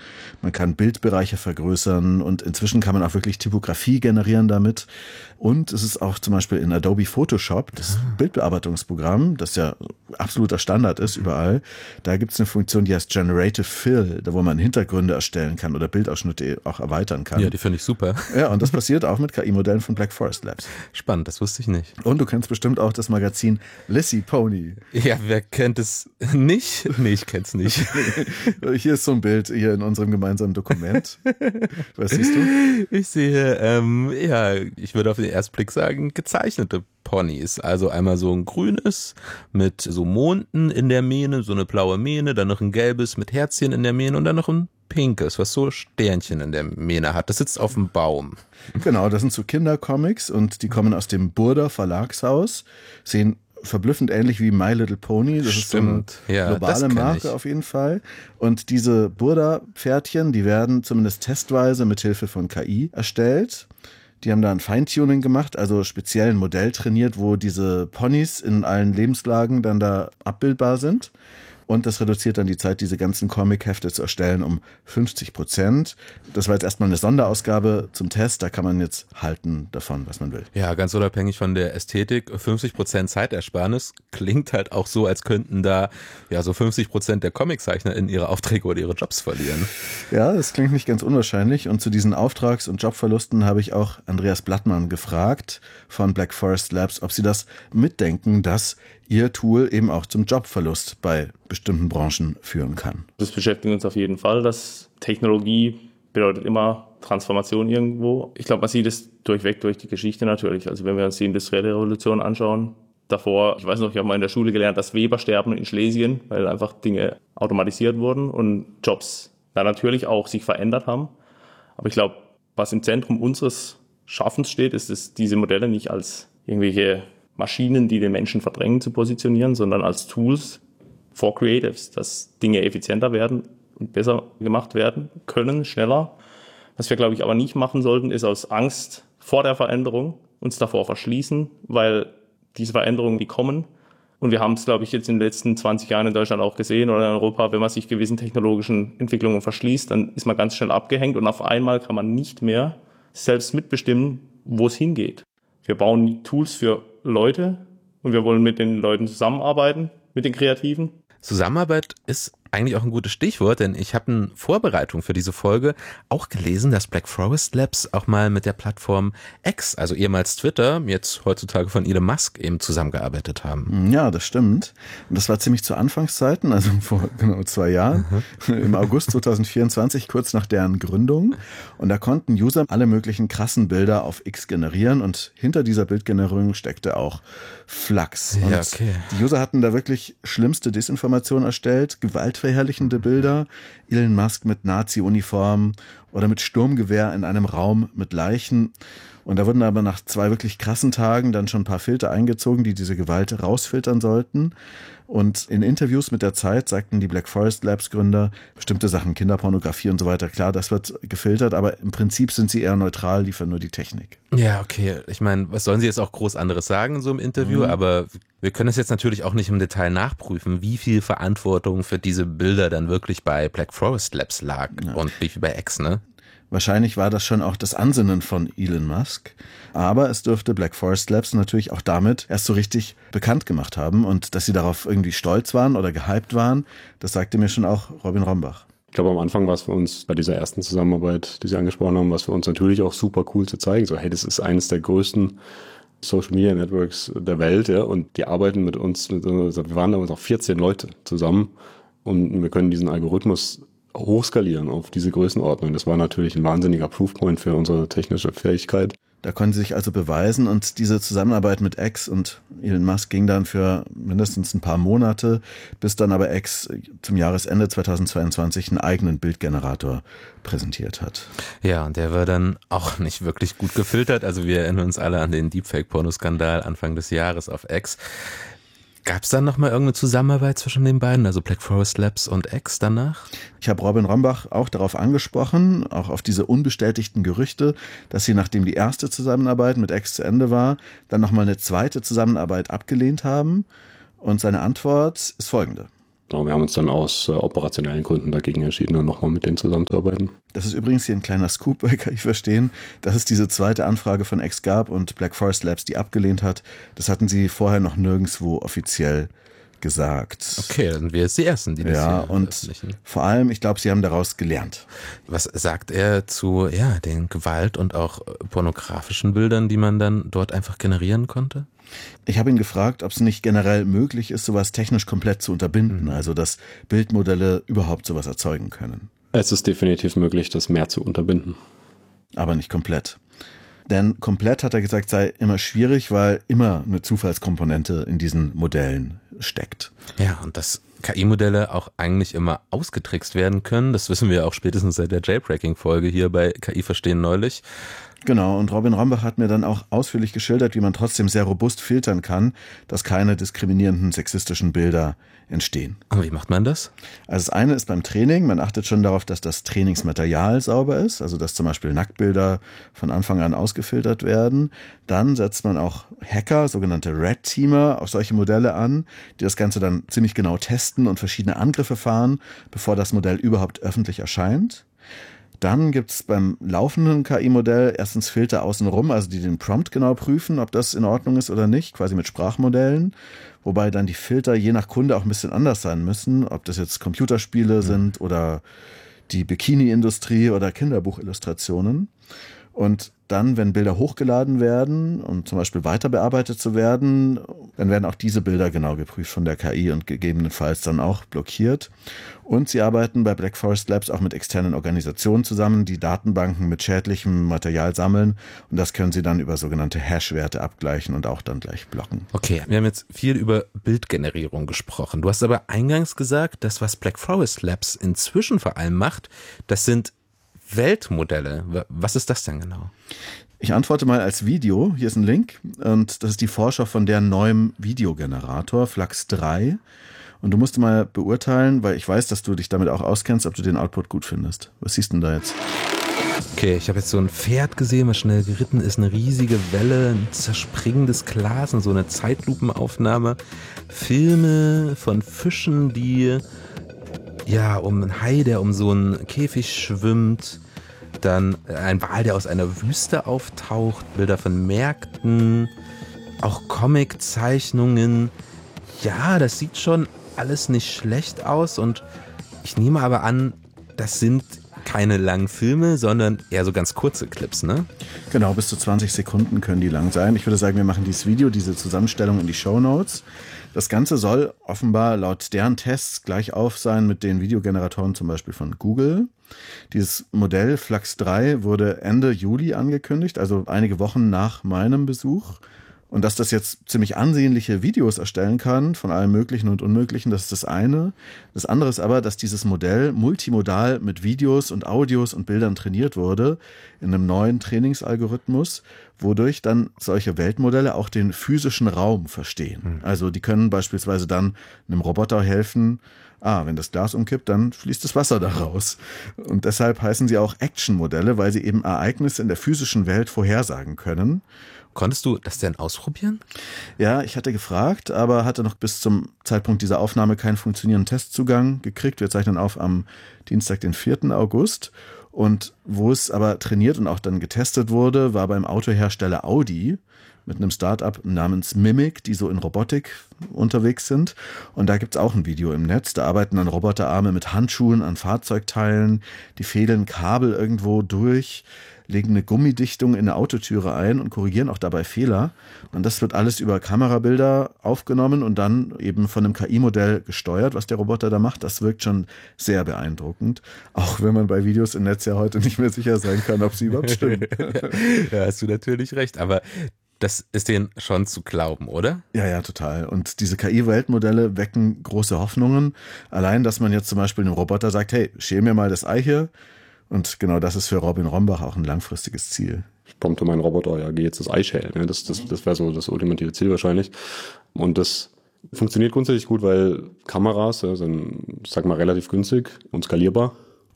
Man kann Bildbereiche vergrößern und inzwischen kann man auch wirklich Typografie generieren damit. Und es ist auch zum Beispiel in Adobe Photoshop, das Bildbearbeitungsprogramm, das ja absoluter Standard ist überall, da gibt es eine Funktion, die heißt Generative Fill, da wo man Hintergründe erstellen kann oder Bildausschnitte auch erweitern kann. Ja, die finde ich super. Ja, und das passiert auch mit KI-Modellen von Black Forest Labs. Spannend, das wusste ich nicht. Und du kennst bestimmt auch das Magazin Lissy Pony. Ja, wer kennt es nicht? Nee, ich kenn's nicht. Hier ist so ein Bild hier in unserem gemeinsamen Dokument. Was siehst du? Ich sehe, ich würde auf den ersten Blick sagen, gezeichnete Ponys. Also einmal so ein grünes mit so Monden in der Mähne, so eine blaue Mähne, dann noch ein gelbes mit Herzchen in der Mähne und dann noch ein pinkes, was so Sternchen in der Mähne hat. Das sitzt auf dem Baum. Genau, das sind so Kindercomics und die kommen aus dem Burda Verlagshaus, sehen verblüffend ähnlich wie My Little Pony. Das ist so eine globale Marke auf jeden Fall. Und diese Burda-Pferdchen, die werden zumindest testweise mit Hilfe von KI erstellt. Die haben da ein Feintuning gemacht, also speziell ein Modell trainiert, wo diese Ponys in allen Lebenslagen dann da abbildbar sind. Und das reduziert dann die Zeit, diese ganzen Comic-Hefte zu erstellen, um 50%. Das war jetzt erstmal eine Sonderausgabe zum Test. Da kann man jetzt halten davon, was man will. Ja, ganz unabhängig von der Ästhetik. 50% Zeitersparnis klingt halt auch so, als könnten da ja so 50% der Comiczeichner in ihre Aufträge oder ihre Jobs verlieren. Ja, das klingt nicht ganz unwahrscheinlich. Und zu diesen Auftrags- und Jobverlusten habe ich auch Andreas Blattmann gefragt von Black Forest Labs, ob sie das mitdenken, dass ihr Tool eben auch zum Jobverlust bei bestimmten Branchen führen kann. Das beschäftigt uns auf jeden Fall. Das Technologie bedeutet immer Transformation irgendwo. Ich glaube, man sieht es durchweg durch die Geschichte natürlich. Also wenn wir uns die industrielle Revolution anschauen, davor, ich weiß noch, ich habe mal in der Schule gelernt, dass Weber sterben in Schlesien, weil einfach Dinge automatisiert wurden und Jobs da natürlich auch sich verändert haben. Aber ich glaube, was im Zentrum unseres Schaffens steht, ist es, diese Modelle nicht als irgendwelche Maschinen, die den Menschen verdrängen, zu positionieren, sondern als Tools for Creatives, dass Dinge effizienter werden und besser gemacht werden können, schneller. Was wir, glaube ich, aber nicht machen sollten, ist aus Angst vor der Veränderung uns davor verschließen, weil diese Veränderungen, die kommen. Und wir haben es, glaube ich, jetzt in den letzten 20 Jahren in Deutschland auch gesehen oder in Europa, wenn man sich gewissen technologischen Entwicklungen verschließt, dann ist man ganz schnell abgehängt und auf einmal kann man nicht mehr selbst mitbestimmen, wo es hingeht. Wir bauen Tools für Leute und wir wollen mit den Leuten zusammenarbeiten, mit den Kreativen. Zusammenarbeit ist eigentlich auch ein gutes Stichwort, denn ich habe in Vorbereitung für diese Folge auch gelesen, dass Black Forest Labs auch mal mit der Plattform X, also ehemals Twitter, jetzt heutzutage von Elon Musk, eben zusammengearbeitet haben. Ja, das stimmt. Und das war ziemlich zu Anfangszeiten, also vor genau 2 Jahren, im August 2024, kurz nach deren Gründung. Und da konnten User alle möglichen krassen Bilder auf X generieren und hinter dieser Bildgenerierung steckte auch Flachs. Und die User hatten da wirklich schlimmste Desinformation erstellt, gewaltverherrlichende Bilder, Elon Musk mit Nazi-Uniform oder mit Sturmgewehr in einem Raum mit Leichen. Und da wurden aber nach 2 wirklich krassen Tagen dann schon ein paar Filter eingezogen, die diese Gewalt rausfiltern sollten. Und in Interviews mit der Zeit sagten die Black Forest Labs Gründer, bestimmte Sachen, Kinderpornografie und so weiter, klar, das wird gefiltert, aber im Prinzip sind sie eher neutral, liefern nur die Technik. Ja, okay. Ich meine, was sollen sie jetzt auch groß anderes sagen in so einem Interview? Aber wir können es jetzt natürlich auch nicht im Detail nachprüfen, wie viel Verantwortung für diese Bilder dann wirklich bei Black Forest Labs lag und wie viel bei X, ne? Wahrscheinlich war das schon auch das Ansinnen von Elon Musk. Aber es dürfte Black Forest Labs natürlich auch damit erst so richtig bekannt gemacht haben. Und dass sie darauf irgendwie stolz waren oder gehypt waren, das sagte mir schon auch Robin Rombach. Ich glaube, am Anfang war es für uns bei dieser ersten Zusammenarbeit, die Sie angesprochen haben, war es für uns natürlich auch super cool zu zeigen. So, hey, das ist eines der größten Social Media Networks der Welt, ja, und die arbeiten mit uns, wir waren damals auch 14 Leute zusammen und wir können diesen Algorithmus hochskalieren auf diese Größenordnung. Das war natürlich ein wahnsinniger Proofpoint für unsere technische Fähigkeit. Da konnten sie sich also beweisen und diese Zusammenarbeit mit X und Elon Musk ging dann für mindestens ein paar Monate, bis dann aber X zum Jahresende 2022 einen eigenen Bildgenerator präsentiert hat. Ja, und der war dann auch nicht wirklich gut gefiltert. Also wir erinnern uns alle an den Deepfake-Pornoskandal Anfang des Jahres auf X. Gab es dann nochmal irgendeine Zusammenarbeit zwischen den beiden, also Black Forest Labs und X danach? Ich habe Robin Rombach auch darauf angesprochen, auch auf diese unbestätigten Gerüchte, dass sie, nachdem die erste Zusammenarbeit mit X zu Ende war, dann nochmal eine zweite Zusammenarbeit abgelehnt haben. Und seine Antwort ist folgende. Genau, wir haben uns dann aus operationellen Gründen dagegen entschieden, dann nochmal mit denen zusammenzuarbeiten. Das ist übrigens hier ein kleiner Scoop bei KI Verstehen. Das ist diese zweite Anfrage von XGARP und Black Forest Labs, die abgelehnt hat. Das hatten sie vorher noch nirgendwo offiziell gesagt. Okay, dann sind wir jetzt die Ersten, die das hier und vor allem, ich glaube, sie haben daraus gelernt. Was sagt er zu den Gewalt- und auch pornografischen Bildern, die man dann dort einfach generieren konnte? Ich habe ihn gefragt, ob es nicht generell möglich ist, sowas technisch komplett zu unterbinden, also dass Bildmodelle überhaupt sowas erzeugen können. Es ist definitiv möglich, das mehr zu unterbinden. Aber nicht komplett. Denn komplett, hat er gesagt, sei immer schwierig, weil immer eine Zufallskomponente in diesen Modellen steckt. Ja, und dass KI-Modelle auch eigentlich immer ausgetrickst werden können, das wissen wir auch spätestens seit der Jailbreaking-Folge hier bei KI Verstehen neulich. Genau, und Robin Rombach hat mir dann auch ausführlich geschildert, wie man trotzdem sehr robust filtern kann, dass keine diskriminierenden sexistischen Bilder entstehen. Und wie macht man das? Also das eine ist beim Training, man achtet schon darauf, dass das Trainingsmaterial sauber ist, also dass zum Beispiel Nacktbilder von Anfang an ausgefiltert werden. Dann setzt man auch Hacker, sogenannte Red Teamer, auf solche Modelle an, die das Ganze dann ziemlich genau testen und verschiedene Angriffe fahren, bevor das Modell überhaupt öffentlich erscheint. Dann gibt's beim laufenden KI-Modell erstens Filter außenrum, also die den Prompt genau prüfen, ob das in Ordnung ist oder nicht, quasi mit Sprachmodellen. Wobei dann die Filter je nach Kunde auch ein bisschen anders sein müssen, ob das jetzt Computerspiele sind oder die Bikini-Industrie oder Kinderbuchillustrationen. Und dann, wenn Bilder hochgeladen werden, um zum Beispiel weiter bearbeitet zu werden, dann werden auch diese Bilder genau geprüft von der KI und gegebenenfalls dann auch blockiert. Und sie arbeiten bei Black Forest Labs auch mit externen Organisationen zusammen, die Datenbanken mit schädlichem Material sammeln. Und das können sie dann über sogenannte Hash-Werte abgleichen und auch dann gleich blocken. Okay, wir haben jetzt viel über Bildgenerierung gesprochen. Du hast aber eingangs gesagt, das, was Black Forest Labs inzwischen vor allem macht, das sind Weltmodelle. Was ist das denn genau? Ich antworte mal als Video. Hier ist ein Link und das ist die Vorschau von deren neuem Videogenerator, Flux 3. Und du musst mal beurteilen, weil ich weiß, dass du dich damit auch auskennst, ob du den Output gut findest. Was siehst du denn da jetzt? Okay, ich habe jetzt so ein Pferd gesehen, was schnell geritten ist, eine riesige Welle, ein zerspringendes Glas und so eine Zeitlupenaufnahme. Filme von Fischen, die um einen Hai, der um so einen Käfig schwimmt, dann ein Wal, der aus einer Wüste auftaucht, Bilder von Märkten, auch Comiczeichnungen. Ja, das sieht schon alles nicht schlecht aus und ich nehme aber an, das sind keine langen Filme, sondern eher so ganz kurze Clips, ne? Genau, bis zu 20 Sekunden können die lang sein. Ich würde sagen, wir machen dieses Video, diese Zusammenstellung in die Shownotes. Das Ganze soll offenbar laut deren Tests gleich auf sein mit den Videogeneratoren zum Beispiel von Google. Dieses Modell Flux 3 wurde Ende Juli angekündigt, also einige Wochen nach meinem Besuch. Und dass das jetzt ziemlich ansehnliche Videos erstellen kann, von allem Möglichen und Unmöglichen, das ist das eine. Das andere ist aber, dass dieses Modell multimodal mit Videos und Audios und Bildern trainiert wurde, in einem neuen Trainingsalgorithmus, wodurch dann solche Weltmodelle auch den physischen Raum verstehen. Also die können beispielsweise dann einem Roboter helfen, wenn das Glas umkippt, dann fließt das Wasser da raus. Und deshalb heißen sie auch Action-Modelle, weil sie eben Ereignisse in der physischen Welt vorhersagen können. Konntest du das denn ausprobieren? Ja, ich hatte gefragt, aber hatte noch bis zum Zeitpunkt dieser Aufnahme keinen funktionierenden Testzugang gekriegt. Wir zeichnen auf am Dienstag, den 4. August. Und wo es aber trainiert und auch dann getestet wurde, war beim Autohersteller Audi mit einem Startup namens Mimic, die so in Robotik unterwegs sind. Und da gibt's auch ein Video im Netz. Da arbeiten dann Roboterarme mit Handschuhen an Fahrzeugteilen, die fädeln Kabel irgendwo durch, legen eine Gummidichtung in eine Autotüre ein und korrigieren auch dabei Fehler. Und das wird alles über Kamerabilder aufgenommen und dann eben von einem KI-Modell gesteuert, was der Roboter da macht. Das wirkt schon sehr beeindruckend. Auch wenn man bei Videos im Netz ja heute nicht mehr sicher sein kann, ob sie überhaupt stimmen. Ja, hast du natürlich recht. Aber das ist denen schon zu glauben, oder? Ja, total. Und diese KI-Weltmodelle wecken große Hoffnungen. Allein, dass man jetzt zum Beispiel einem Roboter sagt, hey, schäl mir mal das Ei hier. Und genau das ist für Robin Rombach auch ein langfristiges Ziel. Ich prompte meinen Roboter, geh jetzt das Ei schälen. Ne? Das wäre so das ultimative Ziel wahrscheinlich. Und das funktioniert grundsätzlich gut, weil Kameras sind, sag mal, relativ günstig und skalierbar. Und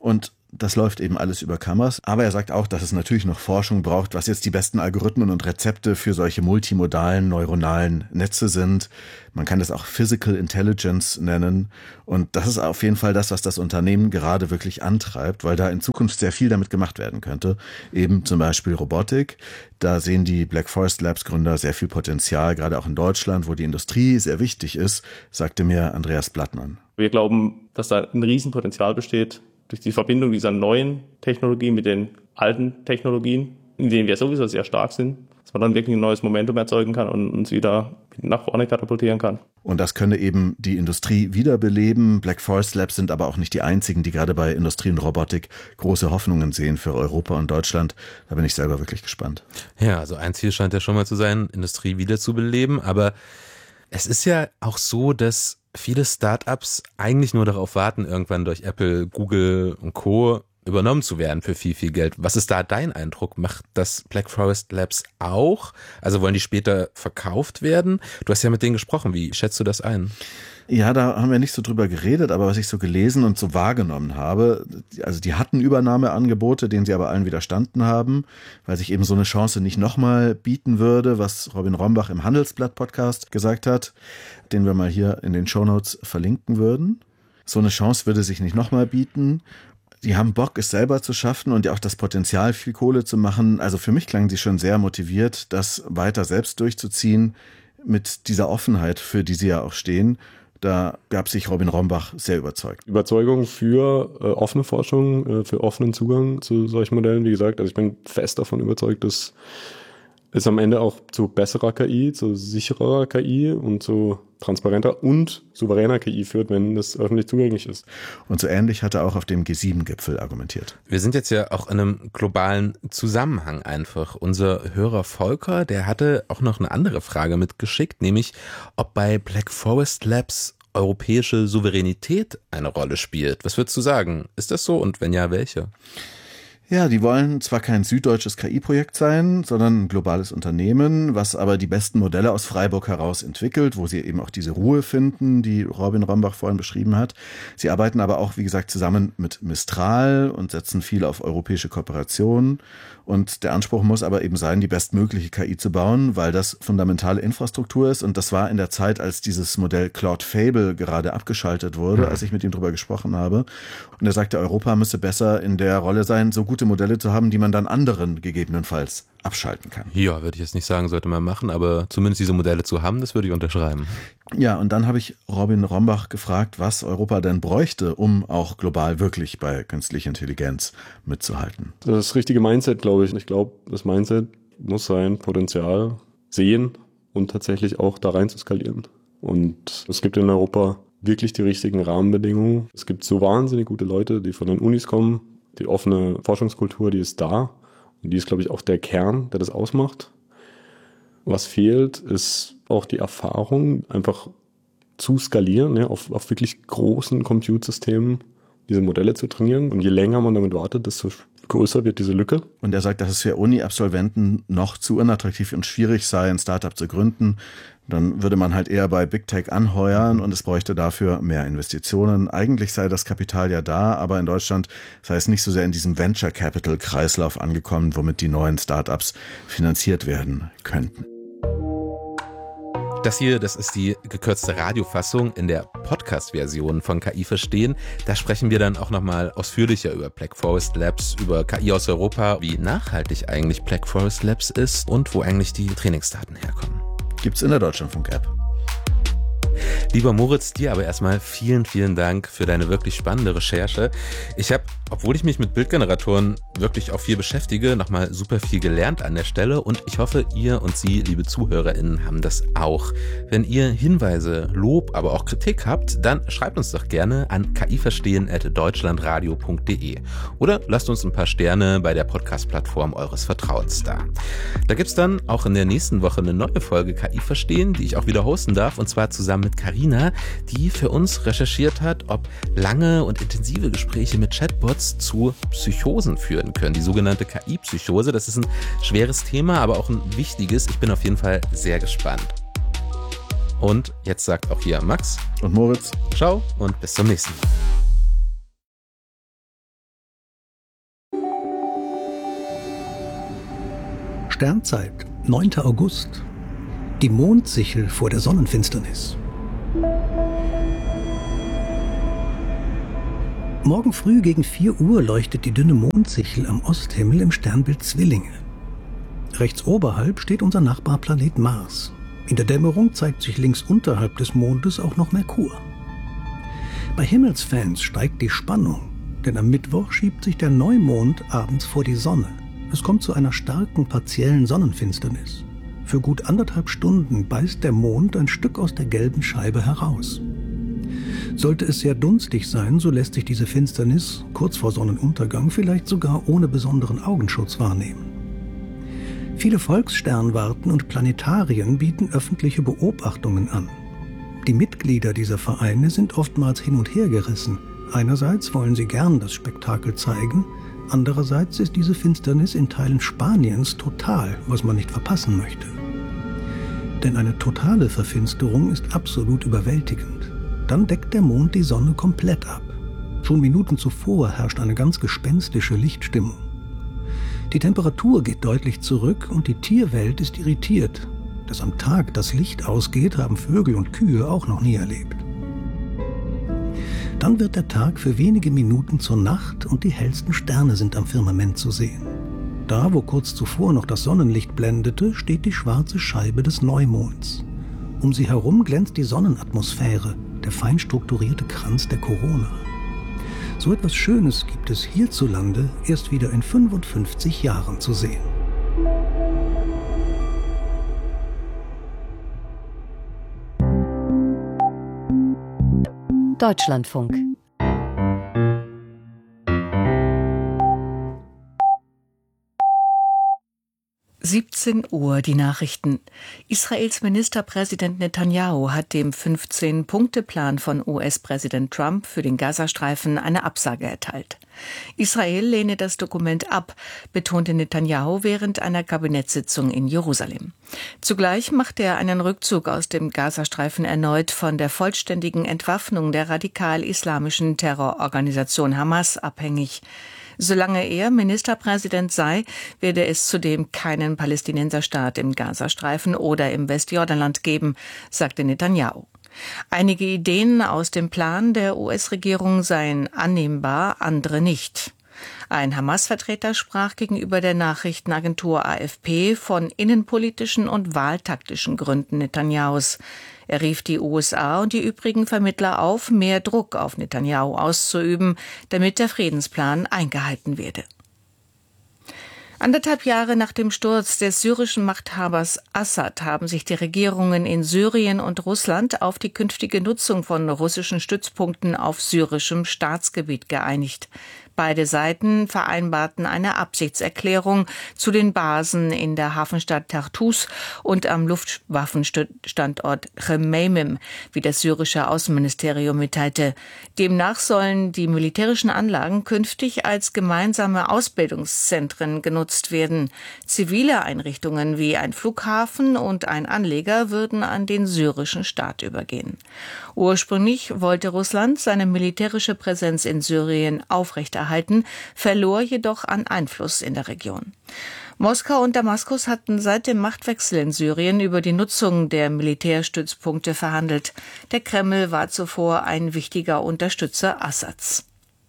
das läuft eben alles über Kammers. Aber er sagt auch, dass es natürlich noch Forschung braucht, was jetzt die besten Algorithmen und Rezepte für solche multimodalen neuronalen Netze sind. Man kann das auch Physical Intelligence nennen. Und das ist auf jeden Fall das, was das Unternehmen gerade wirklich antreibt, weil da in Zukunft sehr viel damit gemacht werden könnte. Eben zum Beispiel Robotik. Da sehen die Black Forest Labs Gründer sehr viel Potenzial, gerade auch in Deutschland, wo die Industrie sehr wichtig ist, sagte mir Andreas Blattmann. Wir glauben, dass da ein Riesenpotenzial besteht, durch die Verbindung dieser neuen Technologie mit den alten Technologien, in denen wir sowieso sehr stark sind, dass man dann wirklich ein neues Momentum erzeugen kann und uns wieder nach vorne katapultieren kann. Und das könne eben die Industrie wiederbeleben. Black Forest Labs sind aber auch nicht die einzigen, die gerade bei Industrie und Robotik große Hoffnungen sehen für Europa und Deutschland. Da bin ich selber wirklich gespannt. Ja, also ein Ziel scheint ja schon mal zu sein, Industrie wiederzubeleben. Aber es ist ja auch so, dass viele Startups eigentlich nur darauf warten, irgendwann durch Apple, Google und Co. übernommen zu werden für viel, viel Geld. Was ist da dein Eindruck? Macht das Black Forest Labs auch? Also wollen die später verkauft werden? Du hast ja mit denen gesprochen. Wie schätzt du das ein? Ja, da haben wir nicht so drüber geredet, aber was ich so gelesen und so wahrgenommen habe, also die hatten Übernahmeangebote, denen sie aber allen widerstanden haben, weil sich eben so eine Chance nicht nochmal bieten würde, was Robin Rombach im Handelsblatt-Podcast gesagt hat, den wir mal hier in den Shownotes verlinken würden. So eine Chance würde sich nicht nochmal bieten. Die haben Bock, es selber zu schaffen und ja auch das Potenzial, viel Kohle zu machen. Also für mich klangen sie schon sehr motiviert, das weiter selbst durchzuziehen mit dieser Offenheit, für die sie ja auch stehen. Da gab sich Robin Rombach sehr überzeugt. Überzeugung für offene Forschung, für offenen Zugang zu solchen Modellen. Wie gesagt, also ich bin fest davon überzeugt, dass es am Ende auch zu besserer KI, zu sicherer KI und zu transparenter und souveräner KI führt, wenn das öffentlich zugänglich ist. Und so ähnlich hat er auch auf dem G7-Gipfel argumentiert. Wir sind jetzt ja auch in einem globalen Zusammenhang einfach. Unser Hörer Volker, der hatte auch noch eine andere Frage mitgeschickt, nämlich ob bei Black Forest Labs europäische Souveränität eine Rolle spielt. Was würdest du sagen? Ist das so und wenn ja, welche? Ja, die wollen zwar kein süddeutsches KI-Projekt sein, sondern ein globales Unternehmen, was aber die besten Modelle aus Freiburg heraus entwickelt, wo sie eben auch diese Ruhe finden, die Robin Rombach vorhin beschrieben hat. Sie arbeiten aber auch, wie gesagt, zusammen mit Mistral und setzen viel auf europäische Kooperationen. Und der Anspruch muss aber eben sein, die bestmögliche KI zu bauen, weil das fundamentale Infrastruktur ist. Und das war in der Zeit, als dieses Modell Claude Fable gerade abgeschaltet wurde, als ich mit ihm drüber gesprochen habe. Und er sagte, Europa müsse besser in der Rolle sein, so gute Modelle zu haben, die man dann anderen gegebenenfalls abschalten kann. Ja, würde ich jetzt nicht sagen, sollte man machen, aber zumindest diese Modelle zu haben, das würde ich unterschreiben. Ja, und dann habe ich Robin Rombach gefragt, was Europa denn bräuchte, um auch global wirklich bei künstlicher Intelligenz mitzuhalten. Das richtige Mindset, glaube ich. Ich glaube, das Mindset muss sein, Potenzial sehen und tatsächlich auch da rein zu skalieren. Und es gibt in Europa wirklich die richtigen Rahmenbedingungen. Es gibt so wahnsinnig gute Leute, die von den Unis kommen. Die offene Forschungskultur, die ist da. Und die ist, glaube ich, auch der Kern, der das ausmacht. Was fehlt, ist auch die Erfahrung, einfach zu skalieren, ja, auf wirklich großen Compute-Systemen diese Modelle zu trainieren. Und je länger man damit wartet, desto größer wird diese Lücke. Und er sagt, dass es für Uni-Absolventen noch zu unattraktiv und schwierig sei, ein Startup zu gründen. Dann würde man halt eher bei Big Tech anheuern und es bräuchte dafür mehr Investitionen. Eigentlich sei das Kapital ja da, aber in Deutschland sei es nicht so sehr in diesem Venture Capital Kreislauf angekommen, womit die neuen Startups finanziert werden könnten. Das hier, das ist die gekürzte Radiofassung in der Podcast-Version von KI verstehen. Da sprechen wir dann auch nochmal ausführlicher über Black Forest Labs, über KI aus Europa, wie nachhaltig eigentlich Black Forest Labs ist und wo eigentlich die Trainingsdaten herkommen. Gibt's in der Deutschlandfunk-App. Lieber Moritz, dir aber erstmal vielen, vielen Dank für deine wirklich spannende Recherche. Ich habe, obwohl ich mich mit Bildgeneratoren wirklich auch viel beschäftige, nochmal super viel gelernt an der Stelle und ich hoffe, ihr und Sie, liebe ZuhörerInnen, haben das auch. Wenn ihr Hinweise, Lob, aber auch Kritik habt, dann schreibt uns doch gerne an kiverstehen@deutschlandradio.de oder lasst uns ein paar Sterne bei der Podcast-Plattform eures Vertrauens da. Da gibt's dann auch in der nächsten Woche eine neue Folge KI verstehen, die ich auch wieder hosten darf und zwar zusammen mit Carina, die für uns recherchiert hat, ob lange und intensive Gespräche mit Chatbots zu Psychosen führen können. Die sogenannte KI-Psychose, das ist ein schweres Thema, aber auch ein wichtiges. Ich bin auf jeden Fall sehr gespannt. Und jetzt sagt auch hier Max und Moritz, ciao und bis zum nächsten Mal. Sternzeit, 9. August. Die Mondsichel vor der Sonnenfinsternis. Morgen früh gegen 4 Uhr leuchtet die dünne Mondsichel am Osthimmel im Sternbild Zwillinge. Rechts oberhalb steht unser Nachbarplanet Mars. In der Dämmerung zeigt sich links unterhalb des Mondes auch noch Merkur. Bei Himmelsfans steigt die Spannung, denn am Mittwoch schiebt sich der Neumond abends vor die Sonne. Es kommt zu einer starken partiellen Sonnenfinsternis. Für gut 1,5 Stunden beißt der Mond ein Stück aus der gelben Scheibe heraus. Sollte es sehr dunstig sein, so lässt sich diese Finsternis kurz vor Sonnenuntergang vielleicht sogar ohne besonderen Augenschutz wahrnehmen. Viele Volkssternwarten und Planetarien bieten öffentliche Beobachtungen an. Die Mitglieder dieser Vereine sind oftmals hin und her gerissen. Einerseits wollen sie gern das Spektakel zeigen, andererseits ist diese Finsternis in Teilen Spaniens total, was man nicht verpassen möchte. Denn eine totale Verfinsterung ist absolut überwältigend. Dann deckt der Mond die Sonne komplett ab. Schon Minuten zuvor herrscht eine ganz gespenstische Lichtstimmung. Die Temperatur geht deutlich zurück und die Tierwelt ist irritiert. Dass am Tag das Licht ausgeht, haben Vögel und Kühe auch noch nie erlebt. Dann wird der Tag für wenige Minuten zur Nacht und die hellsten Sterne sind am Firmament zu sehen. Da, wo kurz zuvor noch das Sonnenlicht blendete, steht die schwarze Scheibe des Neumonds. Um sie herum glänzt die Sonnenatmosphäre, der fein strukturierte Kranz der Korona. So etwas Schönes gibt es hierzulande erst wieder in 55 Jahren zu sehen. Deutschlandfunk. Uhr, die Nachrichten. Israels Ministerpräsident Netanyahu hat dem 15-Punkte-Plan von US-Präsident Trump für den Gazastreifen eine Absage erteilt. Israel lehne das Dokument ab, betonte Netanyahu während einer Kabinettssitzung in Jerusalem. Zugleich machte er einen Rückzug aus dem Gazastreifen erneut von der vollständigen Entwaffnung der radikal-islamischen Terrororganisation Hamas abhängig. Solange er Ministerpräsident sei, werde es zudem keinen Palästinenserstaat im Gazastreifen oder im Westjordanland geben, sagte Netanyahu. Einige Ideen aus dem Plan der US-Regierung seien annehmbar, andere nicht. Ein Hamas-Vertreter sprach gegenüber der Nachrichtenagentur AFP von innenpolitischen und wahltaktischen Gründen Netanyahus. Er rief die USA und die übrigen Vermittler auf, mehr Druck auf Netanyahu auszuüben, damit der Friedensplan eingehalten werde. 1,5 Jahre nach dem Sturz des syrischen Machthabers Assad haben sich die Regierungen in Syrien und Russland auf die künftige Nutzung von russischen Stützpunkten auf syrischem Staatsgebiet geeinigt. Beide Seiten vereinbarten eine Absichtserklärung zu den Basen in der Hafenstadt Tartus und am Luftwaffenstandort Chmeimim, wie das syrische Außenministerium mitteilte. Demnach sollen die militärischen Anlagen künftig als gemeinsame Ausbildungszentren genutzt werden. Zivile Einrichtungen wie ein Flughafen und ein Anleger würden an den syrischen Staat übergehen. Ursprünglich wollte Russland seine militärische Präsenz in Syrien aufrechterhalten, verlor jedoch an Einfluss in der Region. Moskau und Damaskus hatten seit dem Machtwechsel in Syrien über die Nutzung der Militärstützpunkte verhandelt. Der Kreml war zuvor ein wichtiger Unterstützer Assads.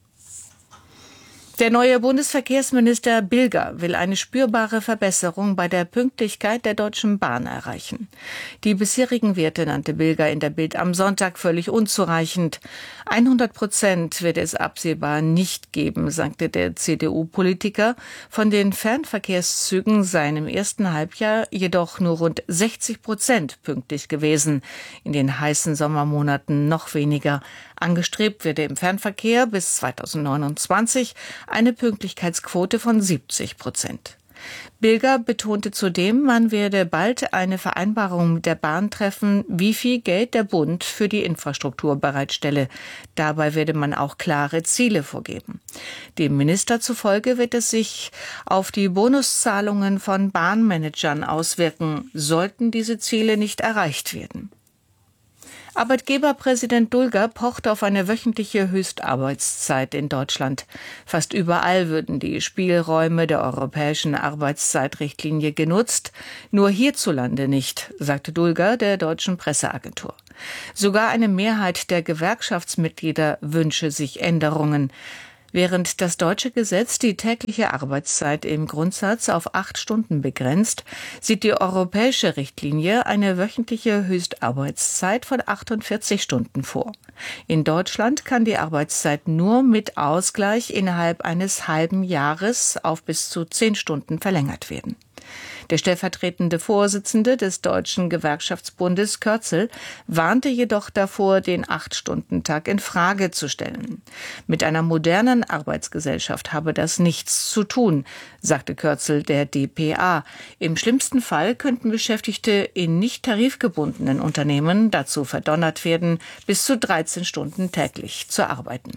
Der neue Bundesverkehrsminister Bilger will eine spürbare Verbesserung bei der Pünktlichkeit der Deutschen Bahn erreichen. Die bisherigen Werte nannte Bilger in der Bild am Sonntag völlig unzureichend. 100% wird es absehbar nicht geben, sagte der CDU-Politiker. Von den Fernverkehrszügen seien im ersten Halbjahr jedoch nur rund 60% pünktlich gewesen. In den heißen Sommermonaten noch weniger. Angestrebt werde im Fernverkehr bis 2029 eine Pünktlichkeitsquote von 70%. Bilger betonte zudem, man werde bald eine Vereinbarung mit der Bahn treffen, wie viel Geld der Bund für die Infrastruktur bereitstelle. Dabei werde man auch klare Ziele vorgeben. Dem Minister zufolge wird es sich auf die Bonuszahlungen von Bahnmanagern auswirken, sollten diese Ziele nicht erreicht werden. Arbeitgeberpräsident Dulger pocht auf eine wöchentliche Höchstarbeitszeit in Deutschland. Fast überall würden die Spielräume der europäischen Arbeitszeitrichtlinie genutzt, nur hierzulande nicht, sagte Dulger der deutschen Presseagentur. Sogar eine Mehrheit der Gewerkschaftsmitglieder wünsche sich Änderungen. Während das deutsche Gesetz die tägliche Arbeitszeit im Grundsatz auf 8 Stunden begrenzt, sieht die europäische Richtlinie eine wöchentliche Höchstarbeitszeit von 48 Stunden vor. In Deutschland kann die Arbeitszeit nur mit Ausgleich innerhalb eines halben Jahres auf bis zu 10 Stunden verlängert werden. Der stellvertretende Vorsitzende des Deutschen Gewerkschaftsbundes Kürzel warnte jedoch davor, den 8-Stunden-Tag in Frage zu stellen. Mit einer modernen Arbeitsgesellschaft habe das nichts zu tun, sagte Kürzel der dpa. Im schlimmsten Fall könnten Beschäftigte in nicht tarifgebundenen Unternehmen dazu verdonnert werden, bis zu 13 Stunden täglich zu arbeiten.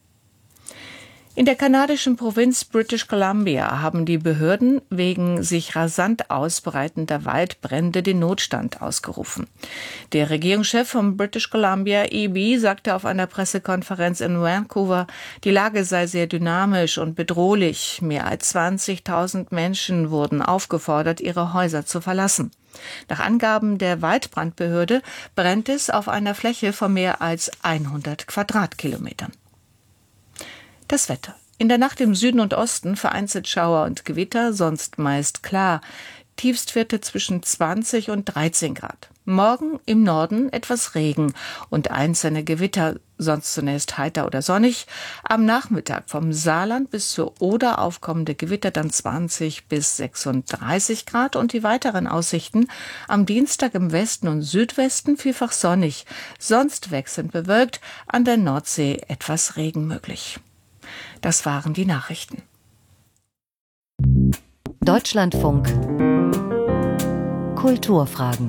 In der kanadischen Provinz British Columbia haben die Behörden wegen sich rasant ausbreitender Waldbrände den Notstand ausgerufen. Der Regierungschef von British Columbia, Eby, sagte auf einer Pressekonferenz in Vancouver, die Lage sei sehr dynamisch und bedrohlich. Mehr als 20.000 Menschen wurden aufgefordert, ihre Häuser zu verlassen. Nach Angaben der Waldbrandbehörde brennt es auf einer Fläche von mehr als 100 Quadratkilometern. Das Wetter. In der Nacht im Süden und Osten vereinzelt Schauer und Gewitter, sonst meist klar. Tiefstwerte zwischen 20 und 13 Grad. Morgen im Norden etwas Regen und einzelne Gewitter, sonst zunächst heiter oder sonnig. Am Nachmittag vom Saarland bis zur Oder aufkommende Gewitter dann 20 bis 36 Grad und die weiteren Aussichten am Dienstag im Westen und Südwesten vielfach sonnig, sonst wechselnd bewölkt, an der Nordsee etwas Regen möglich. Das waren die Nachrichten. Deutschlandfunk. Kulturfragen.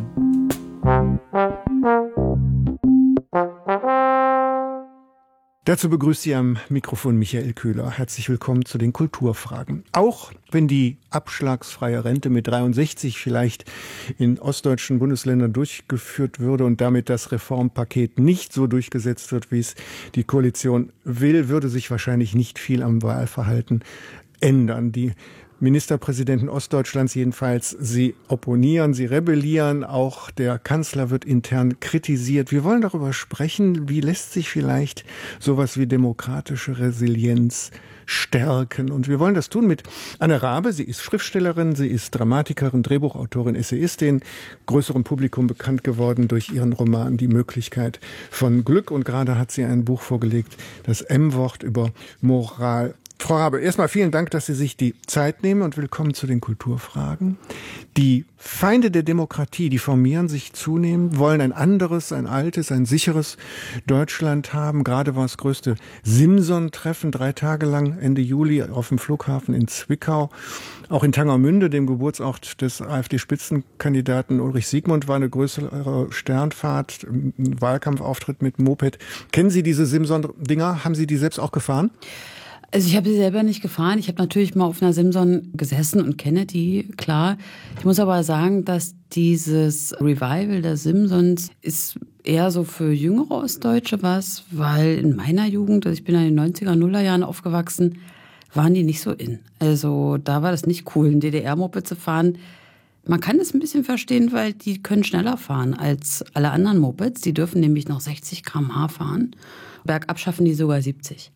Dazu begrüßt Sie am Mikrofon Michael Köhler. Herzlich willkommen zu den Kulturfragen. Auch wenn die abschlagsfreie Rente mit 63 vielleicht in ostdeutschen Bundesländern durchgeführt würde und damit das Reformpaket nicht so durchgesetzt wird, wie es die Koalition will, würde sich wahrscheinlich nicht viel am Wahlverhalten ändern. Die Ministerpräsidenten Ostdeutschlands jedenfalls, sie opponieren, sie rebellieren, auch der Kanzler wird intern kritisiert. Wir wollen darüber sprechen, wie lässt sich vielleicht sowas wie demokratische Resilienz stärken. Und wir wollen das tun mit Anne Raabe. Sie ist Schriftstellerin, sie ist Dramatikerin, Drehbuchautorin, Essayistin, größerem Publikum bekannt geworden durch ihren Roman Die Möglichkeit von Glück. Und gerade hat sie ein Buch vorgelegt, das M-Wort über Moral. Frau Raabe, erstmal vielen Dank, dass Sie sich die Zeit nehmen und willkommen zu den Kulturfragen. Die Feinde der Demokratie, die formieren sich zunehmend, wollen ein anderes, ein altes, ein sicheres Deutschland haben. Gerade war das größte Simson-Treffen 3 Tage lang Ende Juli auf dem Flughafen in Zwickau. Auch in Tangermünde, dem Geburtsort des AfD-Spitzenkandidaten Ulrich Siegmund, war eine größere Sternfahrt, ein Wahlkampfauftritt mit Moped. Kennen Sie diese Simson-Dinger? Haben Sie die selbst auch gefahren? Also ich habe sie selber nicht gefahren. Ich habe natürlich mal auf einer Simson gesessen und kenne die, klar. Ich muss aber sagen, dass dieses Revival der Simsons ist eher so für jüngere Ostdeutsche was, weil in meiner Jugend, also ich bin in den 90er, Nullerjahren aufgewachsen, waren die nicht so in. Also da war das nicht cool, ein DDR-Moped zu fahren. Man kann es ein bisschen verstehen, weil die können schneller fahren als alle anderen Mopeds. Die dürfen nämlich noch 60 km/h fahren. Bergab schaffen die sogar 70.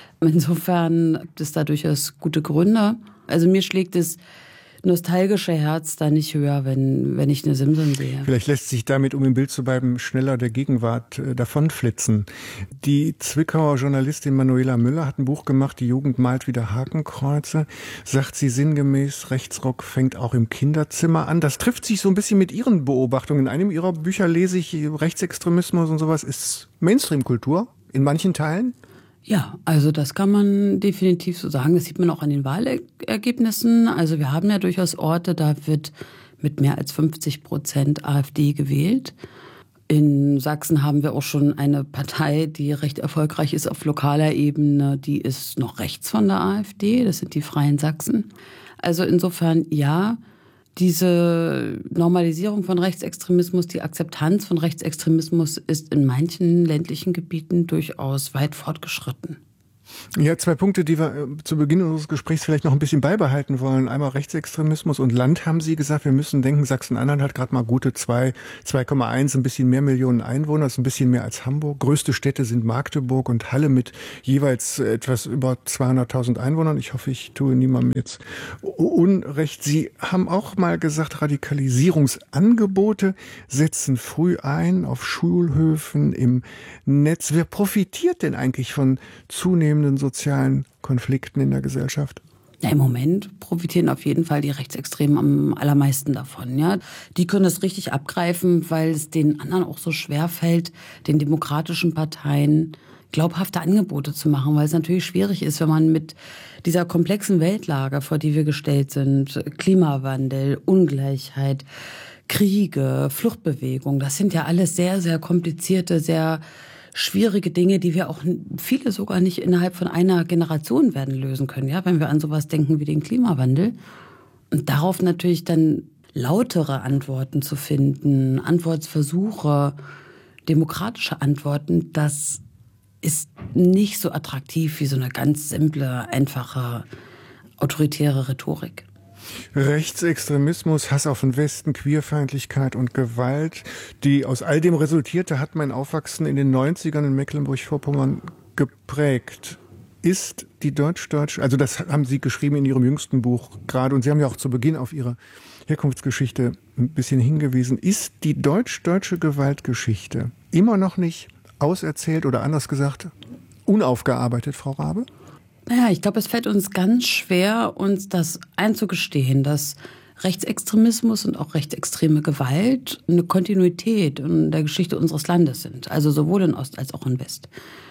Insofern gibt es da durchaus gute Gründe. Also mir schlägt das nostalgische Herz da nicht höher, wenn ich eine Simson sehe. Vielleicht lässt sich damit, um im Bild zu bleiben, schneller der Gegenwart davonflitzen. Die Zwickauer Journalistin Manuela Müller hat ein Buch gemacht, Die Jugend malt wieder Hakenkreuze. Sagt sie sinngemäß, Rechtsrock fängt auch im Kinderzimmer an. Das trifft sich so ein bisschen mit Ihren Beobachtungen. In einem Ihrer Bücher lese ich, Rechtsextremismus und sowas ist Mainstream-Kultur in manchen Teilen. Ja, also das kann man definitiv so sagen. Das sieht man auch an den Wahlergebnissen. Also wir haben ja durchaus Orte, da wird mit mehr als 50% AfD gewählt. In Sachsen haben wir auch schon eine Partei, die recht erfolgreich ist auf lokaler Ebene. Die ist noch rechts von der AfD. Das sind die Freien Sachsen. Also insofern ja. diese Normalisierung von Rechtsextremismus, die Akzeptanz von Rechtsextremismus ist in manchen ländlichen Gebieten durchaus weit fortgeschritten. Ja, 2 Punkte, die wir zu Beginn unseres Gesprächs vielleicht noch ein bisschen beibehalten wollen. Einmal Rechtsextremismus und Land, haben Sie gesagt. Wir müssen denken, Sachsen-Anhalt hat gerade mal gute 2,1, ein bisschen mehr Millionen Einwohner, das ist ein bisschen mehr als Hamburg. Größte Städte sind Magdeburg und Halle mit jeweils etwas über 200.000 Einwohnern. Ich hoffe, ich tue niemandem jetzt Unrecht. Sie haben auch mal gesagt, Radikalisierungsangebote setzen früh ein, auf Schulhöfen, im Netz. Wer profitiert denn eigentlich von zunehmenden sozialen Konflikten in der Gesellschaft? Ja, im Moment profitieren auf jeden Fall die Rechtsextremen am allermeisten davon. Ja, die können das richtig abgreifen, weil es den anderen auch so schwer fällt, den demokratischen Parteien glaubhafte Angebote zu machen, weil es natürlich schwierig ist, wenn man mit dieser komplexen Weltlage, vor die wir gestellt sind, Klimawandel, Ungleichheit, Kriege, Fluchtbewegung, das sind ja alles sehr, sehr komplizierte, sehr schwierige Dinge, die wir auch viele sogar nicht innerhalb von einer Generation werden lösen können, ja, wenn wir an sowas denken wie den Klimawandel. Und darauf natürlich dann lautere Antworten zu finden, Antwortversuche, demokratische Antworten, das ist nicht so attraktiv wie so eine ganz simple, einfache, autoritäre Rhetorik. Rechtsextremismus, Hass auf den Westen, Queerfeindlichkeit und Gewalt, die aus all dem resultierte, hat mein Aufwachsen in den 90ern in Mecklenburg-Vorpommern geprägt. Ist die deutsch-deutsche, also das haben Sie geschrieben in Ihrem jüngsten Buch gerade, und Sie haben ja auch zu Beginn auf Ihre Herkunftsgeschichte ein bisschen hingewiesen, ist die deutsch-deutsche Gewaltgeschichte immer noch nicht auserzählt oder anders gesagt unaufgearbeitet, Frau Raabe? Naja, ich glaube, es fällt uns ganz schwer, uns das einzugestehen, dass Rechtsextremismus und auch rechtsextreme Gewalt eine Kontinuität in der Geschichte unseres Landes sind. Also sowohl in Ost als auch in West.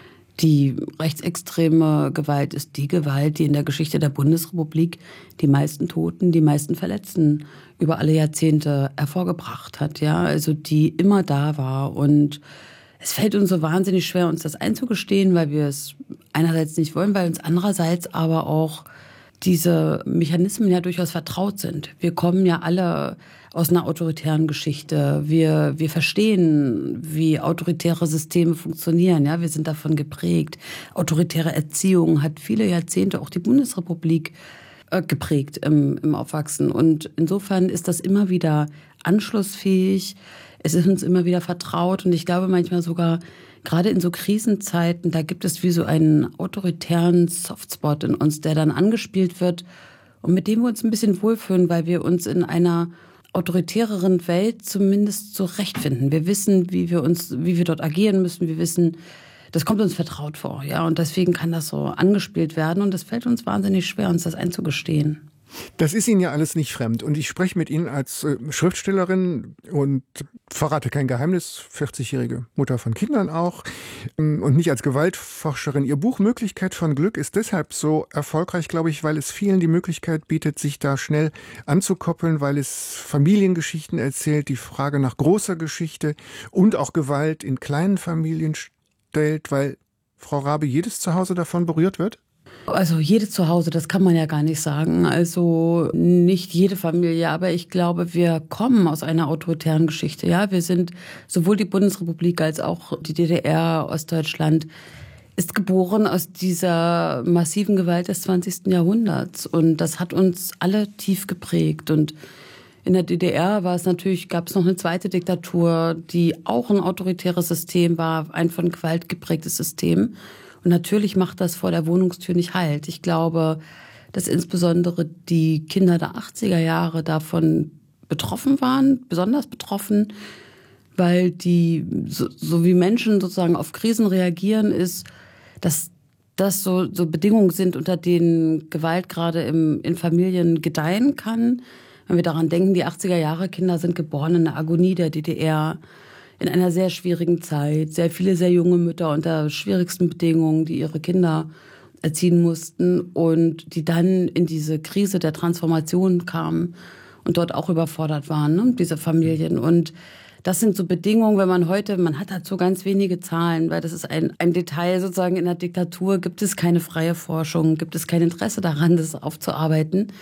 Die rechtsextreme Gewalt ist die Gewalt, die in der Geschichte der Bundesrepublik die meisten Toten, die meisten Verletzten über alle Jahrzehnte hervorgebracht hat. Ja, also die immer da war. Und es fällt uns so wahnsinnig schwer, uns das einzugestehen, weil wir es einerseits nicht wollen, weil uns andererseits aber auch diese Mechanismen ja durchaus vertraut sind. Wir kommen ja alle aus einer autoritären Geschichte. Wir verstehen, wie autoritäre Systeme funktionieren. Ja, wir sind davon geprägt. Autoritäre Erziehung hat viele Jahrzehnte auch die Bundesrepublik geprägt im Aufwachsen. Und insofern ist das immer wieder anschlussfähig. Es ist uns immer wieder vertraut. Und ich glaube manchmal sogar, gerade in so Krisenzeiten, da gibt es wie so einen autoritären Softspot in uns, der dann angespielt wird und mit dem wir uns ein bisschen wohlfühlen, weil wir uns in einer autoritäreren Welt zumindest zurechtfinden. Wir wissen, wie wir dort agieren müssen. Wir wissen, das kommt uns vertraut vor, ja. Und deswegen kann das so angespielt werden. Und es fällt uns wahnsinnig schwer, uns das einzugestehen. Das ist Ihnen ja alles nicht fremd. Und ich spreche mit Ihnen als Schriftstellerin und verrate kein Geheimnis, 40-jährige Mutter von Kindern auch, und nicht als Gewaltforscherin. Ihr Buch Möglichkeit von Glück ist deshalb so erfolgreich, glaube ich, weil es vielen die Möglichkeit bietet, sich da schnell anzukoppeln, weil es Familiengeschichten erzählt, die Frage nach großer Geschichte und auch Gewalt in kleinen Familien stellt, weil, Frau Raabe, jedes Zuhause davon berührt wird? Also jedes Zuhause, das kann man ja gar nicht sagen. Also nicht jede Familie, aber ich glaube, wir kommen aus einer autoritären Geschichte. Ja, wir sind sowohl die Bundesrepublik als auch die DDR, Ostdeutschland, ist geboren aus dieser massiven Gewalt des 20. Jahrhunderts. Und das hat uns alle tief geprägt. Und in der DDR gab es noch eine zweite Diktatur, die auch ein autoritäres System war, ein von Gewalt geprägtes System. Und natürlich macht das vor der Wohnungstür nicht Halt. Ich glaube, dass insbesondere die Kinder der 80er Jahre davon betroffen waren, besonders betroffen, weil die, so wie Menschen sozusagen auf Krisen reagieren, ist, dass das so Bedingungen sind, unter denen Gewalt gerade in Familien gedeihen kann. Wenn wir daran denken, die 80er Jahre Kinder sind geboren in der Agonie der DDR, in einer sehr schwierigen Zeit, sehr viele sehr junge Mütter unter schwierigsten Bedingungen, die ihre Kinder erziehen mussten und die dann in diese Krise der Transformation kamen und dort auch überfordert waren, ne, diese Familien. Und das sind so Bedingungen, wenn man hat dazu ganz wenige Zahlen, weil das ist ein Detail sozusagen in der Diktatur, gibt es keine freie Forschung, gibt es kein Interesse daran, das aufzuarbeiten.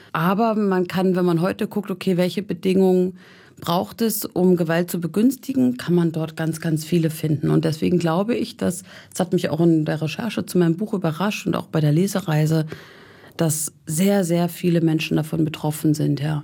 Aber man kann, wenn man heute guckt, okay, welche Bedingungen braucht es, um Gewalt zu begünstigen, kann man dort ganz, ganz viele finden. Und deswegen glaube ich, das hat mich auch in der Recherche zu meinem Buch überrascht und auch bei der Lesereise, dass sehr, sehr viele Menschen davon betroffen sind, ja.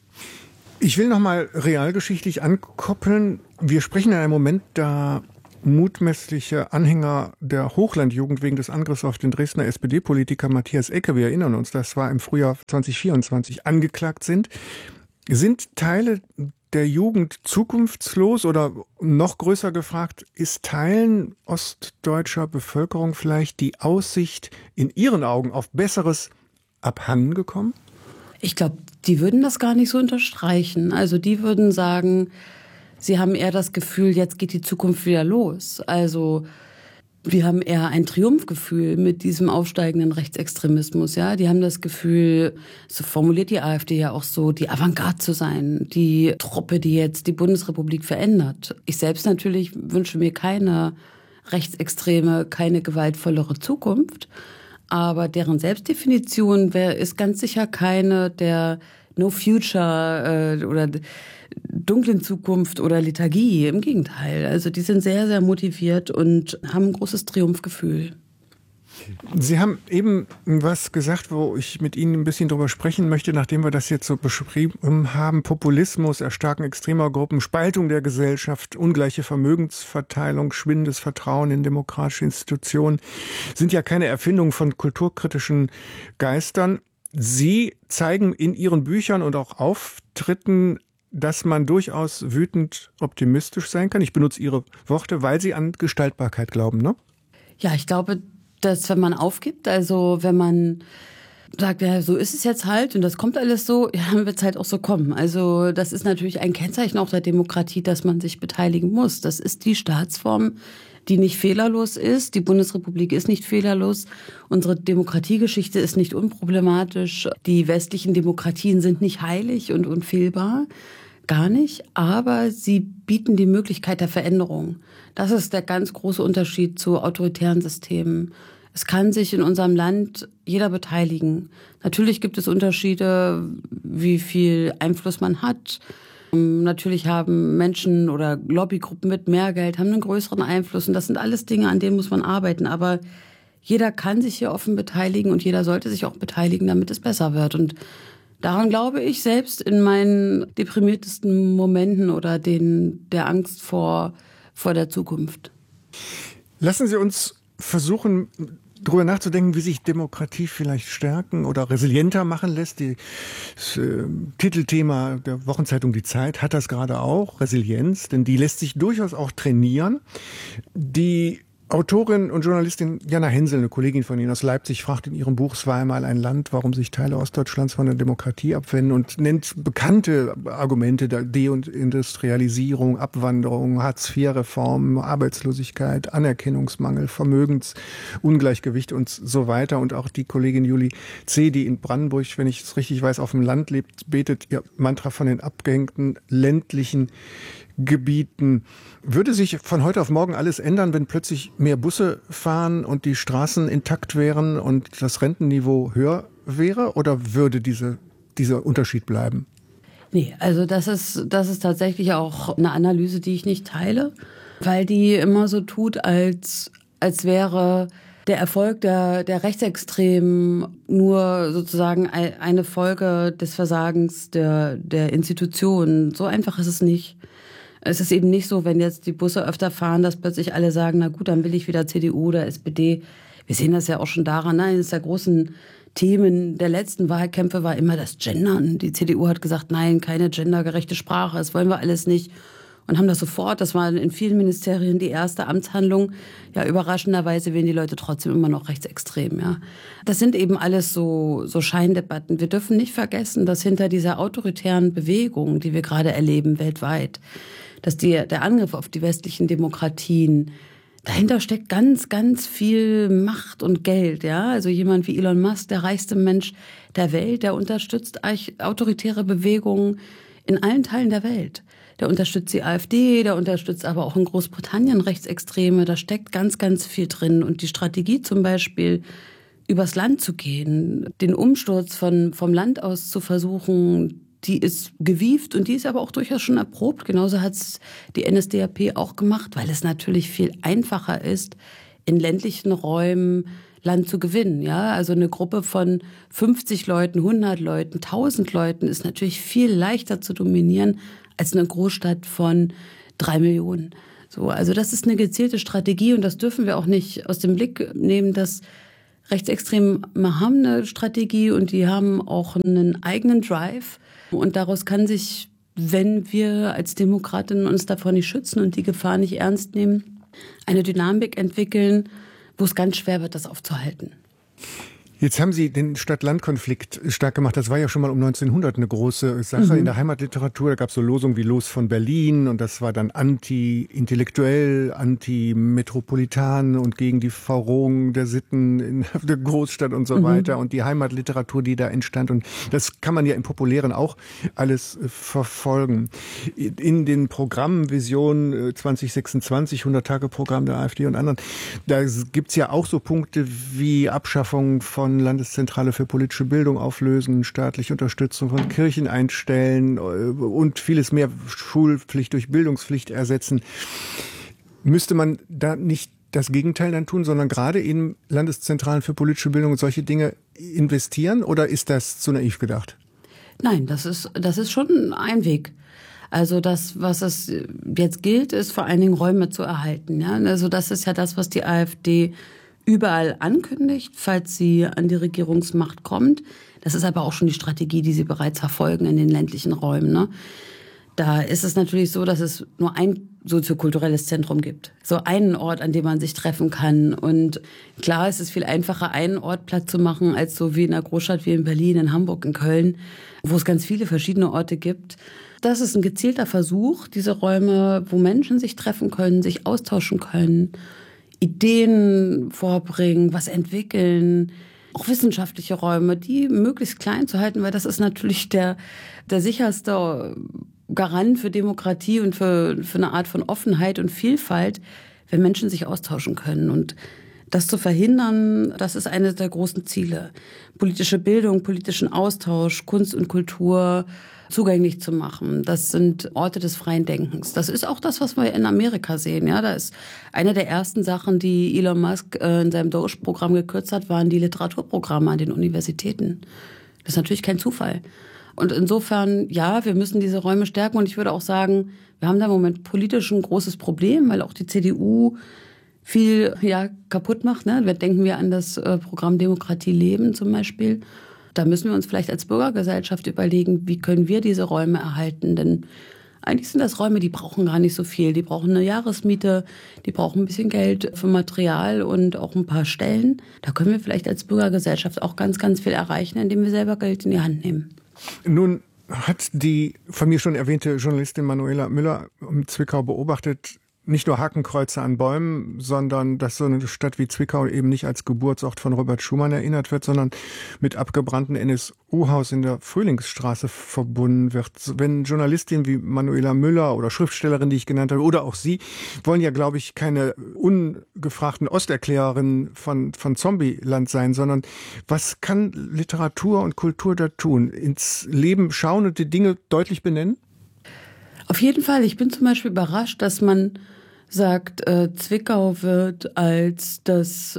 Ich will noch mal realgeschichtlich ankoppeln. Wir sprechen in einem Moment, da mutmaßliche Anhänger der Hochlandjugend wegen des Angriffs auf den Dresdner SPD-Politiker Matthias Ecke, wir erinnern uns, das war im Frühjahr 2024, angeklagt sind. Sind Teile der Jugend zukunftslos oder noch größer gefragt, ist Teilen ostdeutscher Bevölkerung vielleicht die Aussicht in ihren Augen auf Besseres abhanden gekommen? Ich glaube, die würden das gar nicht so unterstreichen. Also die würden sagen, sie haben eher das Gefühl, jetzt geht die Zukunft wieder los. Also wir haben eher ein Triumphgefühl mit diesem aufsteigenden Rechtsextremismus. Ja, die haben das Gefühl, so formuliert die AfD ja auch so, die Avantgarde zu sein, die Truppe, die jetzt die Bundesrepublik verändert. Ich selbst natürlich wünsche mir keine rechtsextreme, keine gewaltvollere Zukunft. Aber deren Selbstdefinition ist ganz sicher keine der No Future oder dunklen Zukunft oder Lethargie. Im Gegenteil. Also die sind sehr, sehr motiviert und haben ein großes Triumphgefühl. Sie haben eben was gesagt, wo ich mit Ihnen ein bisschen drüber sprechen möchte, nachdem wir das jetzt so beschrieben haben. Populismus, Erstarken extremer Gruppen, Spaltung der Gesellschaft, ungleiche Vermögensverteilung, schwindendes Vertrauen in demokratische Institutionen sind ja keine Erfindungen von kulturkritischen Geistern. Sie zeigen in Ihren Büchern und auch Auftritten, dass man durchaus wütend optimistisch sein kann. Ich benutze Ihre Worte, weil Sie an Gestaltbarkeit glauben, ne? Ja, ich glaube, dass wenn man aufgibt, also wenn man sagt, ja, so ist es jetzt halt und das kommt alles so, ja, dann wird es halt auch so kommen. Also das ist natürlich ein Kennzeichen auch der Demokratie, dass man sich beteiligen muss. Das ist die Staatsform, die nicht fehlerlos ist. Die Bundesrepublik ist nicht fehlerlos. Unsere Demokratiegeschichte ist nicht unproblematisch. Die westlichen Demokratien sind nicht heilig und unfehlbar. Gar nicht. Aber sie bieten die Möglichkeit der Veränderung. Das ist der ganz große Unterschied zu autoritären Systemen. Es kann sich in unserem Land jeder beteiligen. Natürlich gibt es Unterschiede, wie viel Einfluss man hat. Natürlich haben Menschen oder Lobbygruppen mit mehr Geld, haben einen größeren Einfluss. Und das sind alles Dinge, an denen muss man arbeiten. Aber jeder kann sich hier offen beteiligen und jeder sollte sich auch beteiligen, damit es besser wird. Und daran glaube ich selbst in meinen deprimiertesten Momenten oder der Angst vor der Zukunft. Lassen Sie uns versuchen, darüber nachzudenken, wie sich Demokratie vielleicht stärken oder resilienter machen lässt. Das Titelthema der Wochenzeitung Die Zeit hat das gerade auch, Resilienz, denn die lässt sich durchaus auch trainieren. Die Autorin und Journalistin Jana Hensel, eine Kollegin von Ihnen aus Leipzig, fragt in ihrem Buch "Es war einmal ein Land", warum sich Teile Ostdeutschlands von der Demokratie abwenden und nennt bekannte Argumente der Deindustrialisierung, Abwanderung, Hartz-IV-Reform, Arbeitslosigkeit, Anerkennungsmangel, Vermögensungleichgewicht und so weiter. Und auch die Kollegin Julie C., die in Brandenburg, wenn ich es richtig weiß, auf dem Land lebt, betet ihr Mantra von den abgehängten ländlichen Gebieten. Würde sich von heute auf morgen alles ändern, wenn plötzlich mehr Busse fahren und die Straßen intakt wären und das Rentenniveau höher wäre? Oder würde dieser Unterschied bleiben? Nee, also das ist tatsächlich auch eine Analyse, die ich nicht teile, weil die immer so tut, als wäre der Erfolg der Rechtsextremen nur sozusagen eine Folge des Versagens der Institutionen. So einfach ist es nicht. Es ist eben nicht so, wenn jetzt die Busse öfter fahren, dass plötzlich alle sagen, na gut, dann will ich wieder CDU oder SPD. Wir sehen das ja auch schon daran, eines der großen Themen der letzten Wahlkämpfe war immer das Gendern. Die CDU hat gesagt, nein, keine gendergerechte Sprache, das wollen wir alles nicht. Und haben das sofort, das war in vielen Ministerien die erste Amtshandlung. Ja, überraschenderweise wählen die Leute trotzdem immer noch rechtsextrem, ja. Das sind eben alles so Scheindebatten. Wir dürfen nicht vergessen, dass hinter dieser autoritären Bewegung, die wir gerade erleben weltweit, dass der Angriff auf die westlichen Demokratien, dahinter steckt ganz, ganz viel Macht und Geld, ja. Also jemand wie Elon Musk, der reichste Mensch der Welt, der unterstützt autoritäre Bewegungen in allen Teilen der Welt. Der unterstützt die AfD, der unterstützt aber auch in Großbritannien Rechtsextreme. Da steckt ganz, ganz viel drin. Und die Strategie zum Beispiel übers Land zu gehen, den Umsturz vom Land aus zu versuchen, die ist gewieft und die ist aber auch durchaus schon erprobt. Genauso hat es die NSDAP auch gemacht, weil es natürlich viel einfacher ist, in ländlichen Räumen Land zu gewinnen. Ja? Also eine Gruppe von 50 Leuten, 100 Leuten, 1000 Leuten ist natürlich viel leichter zu dominieren als eine Großstadt von 3 Millionen. So, also das ist eine gezielte Strategie und das dürfen wir auch nicht aus dem Blick nehmen, dass Rechtsextreme haben eine Strategie und die haben auch einen eigenen Drive. Und daraus kann sich, wenn wir als Demokratinnen uns davor nicht schützen und die Gefahr nicht ernst nehmen, eine Dynamik entwickeln, wo es ganz schwer wird, das aufzuhalten. Jetzt haben Sie den Stadt-Land-Konflikt stark gemacht. Das war ja schon mal um 1900 eine große Sache in der Heimatliteratur. Da gab es so Losungen wie Los von Berlin und das war dann anti-intellektuell, anti-metropolitan und gegen die Verrohung der Sitten in der Großstadt und so weiter und die Heimatliteratur, die da entstand. Und das kann man ja im Populären auch alles verfolgen. In den Programmen Vision 2026, 100-Tage-Programm der AfD und anderen, da gibt's ja auch so Punkte wie Abschaffung von Landeszentrale für politische Bildung auflösen, staatliche Unterstützung von Kirchen einstellen und vieles mehr, Schulpflicht durch Bildungspflicht ersetzen. Müsste man da nicht das Gegenteil dann tun, sondern gerade in Landeszentralen für politische Bildung und solche Dinge investieren oder ist das zu naiv gedacht? Nein, das ist schon ein Weg. Also das, was es jetzt gilt, ist vor allen Dingen Räume zu erhalten. Ja? Also das ist ja das, was die AfD überall ankündigt, falls sie an die Regierungsmacht kommt. Das ist aber auch schon die Strategie, die sie bereits verfolgen in den ländlichen Räumen. Ne? Da ist es natürlich so, dass es nur ein soziokulturelles Zentrum gibt. So einen Ort, an dem man sich treffen kann. Und klar, es ist viel einfacher, einen Ort platt zu machen, als so wie in einer Großstadt wie in Berlin, in Hamburg, in Köln, wo es ganz viele verschiedene Orte gibt. Das ist ein gezielter Versuch, diese Räume, wo Menschen sich treffen können, sich austauschen können, Ideen vorbringen, was entwickeln, auch wissenschaftliche Räume, die möglichst klein zu halten, weil das ist natürlich der sicherste Garant für Demokratie und für eine Art von Offenheit und Vielfalt, wenn Menschen sich austauschen können. Und das zu verhindern, das ist eines der großen Ziele. Politische Bildung, politischen Austausch, Kunst und Kultur zugänglich zu machen. Das sind Orte des freien Denkens. Das ist auch das, was wir in Amerika sehen. Ja, da ist eine der ersten Sachen, die Elon Musk in seinem Doge-Programm gekürzt hat, waren die Literaturprogramme an den Universitäten. Das ist natürlich kein Zufall. Und insofern, ja, wir müssen diese Räume stärken. Und ich würde auch sagen, wir haben da im Moment politisch ein großes Problem, weil auch die CDU viel kaputt macht. Ne? Denken wir an das Programm Demokratie leben zum Beispiel. Da müssen wir uns vielleicht als Bürgergesellschaft überlegen, wie können wir diese Räume erhalten. Denn eigentlich sind das Räume, die brauchen gar nicht so viel. Die brauchen eine Jahresmiete, die brauchen ein bisschen Geld für Material und auch ein paar Stellen. Da können wir vielleicht als Bürgergesellschaft auch ganz, ganz viel erreichen, indem wir selber Geld in die Hand nehmen. Nun hat die von mir schon erwähnte Journalistin Manuela Müller in Zwickau beobachtet, nicht nur Hakenkreuze an Bäumen, sondern dass so eine Stadt wie Zwickau eben nicht als Geburtsort von Robert Schuman erinnert wird, sondern mit abgebrannten NSU-Haus in der Frühlingsstraße verbunden wird. Wenn Journalistinnen wie Manuela Müller oder Schriftstellerin, die ich genannt habe, oder auch Sie, wollen ja, glaube ich, keine ungefragten Osterklärerinnen von Zombieland sein, sondern was kann Literatur und Kultur da tun? Ins Leben schauen und die Dinge deutlich benennen? Auf jeden Fall. Ich bin zum Beispiel überrascht, dass man sagt, Zwickau wird als das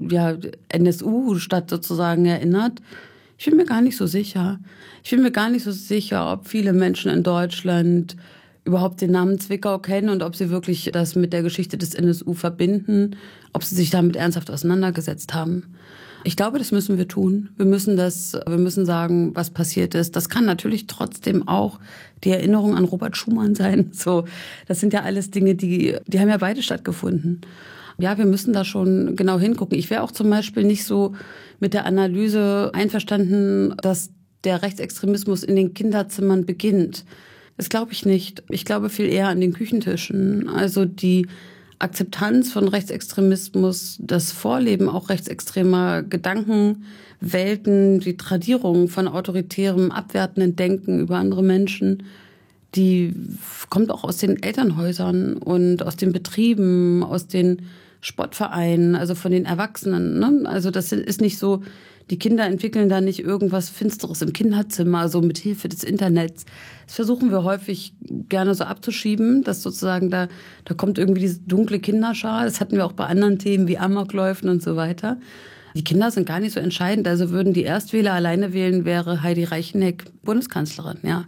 NSU-Stadt sozusagen erinnert. Ich bin mir gar nicht so sicher. Ich bin mir gar nicht so sicher, ob viele Menschen in Deutschland überhaupt den Namen Zwickau kennen und ob sie wirklich das mit der Geschichte des NSU verbinden, ob sie sich damit ernsthaft auseinandergesetzt haben. Ich glaube, das müssen wir tun. Wir müssen sagen, was passiert ist. Das kann natürlich trotzdem auch die Erinnerung an Robert Schuman sein. So, das sind ja alles Dinge, die haben ja beide stattgefunden. Ja, wir müssen da schon genau hingucken. Ich wäre auch zum Beispiel nicht so mit der Analyse einverstanden, dass der Rechtsextremismus in den Kinderzimmern beginnt. Das glaube ich nicht. Ich glaube viel eher an den Küchentischen. Also die Akzeptanz von Rechtsextremismus, das Vorleben auch rechtsextremer Gedankenwelten, die Tradierung von autoritärem, abwertenden Denken über andere Menschen, die kommt auch aus den Elternhäusern und aus den Betrieben, aus den Sportvereinen, also von den Erwachsenen. Ne? Also das ist nicht so, die Kinder entwickeln da nicht irgendwas Finsteres im Kinderzimmer, so mit Hilfe des Internets. Das versuchen wir häufig gerne so abzuschieben, dass sozusagen da kommt irgendwie diese dunkle Kinderschar. Das hatten wir auch bei anderen Themen wie Amokläufen und so weiter. Die Kinder sind gar nicht so entscheidend. Also würden die Erstwähler alleine wählen, wäre Heidi Reicheneck Bundeskanzlerin. Ja,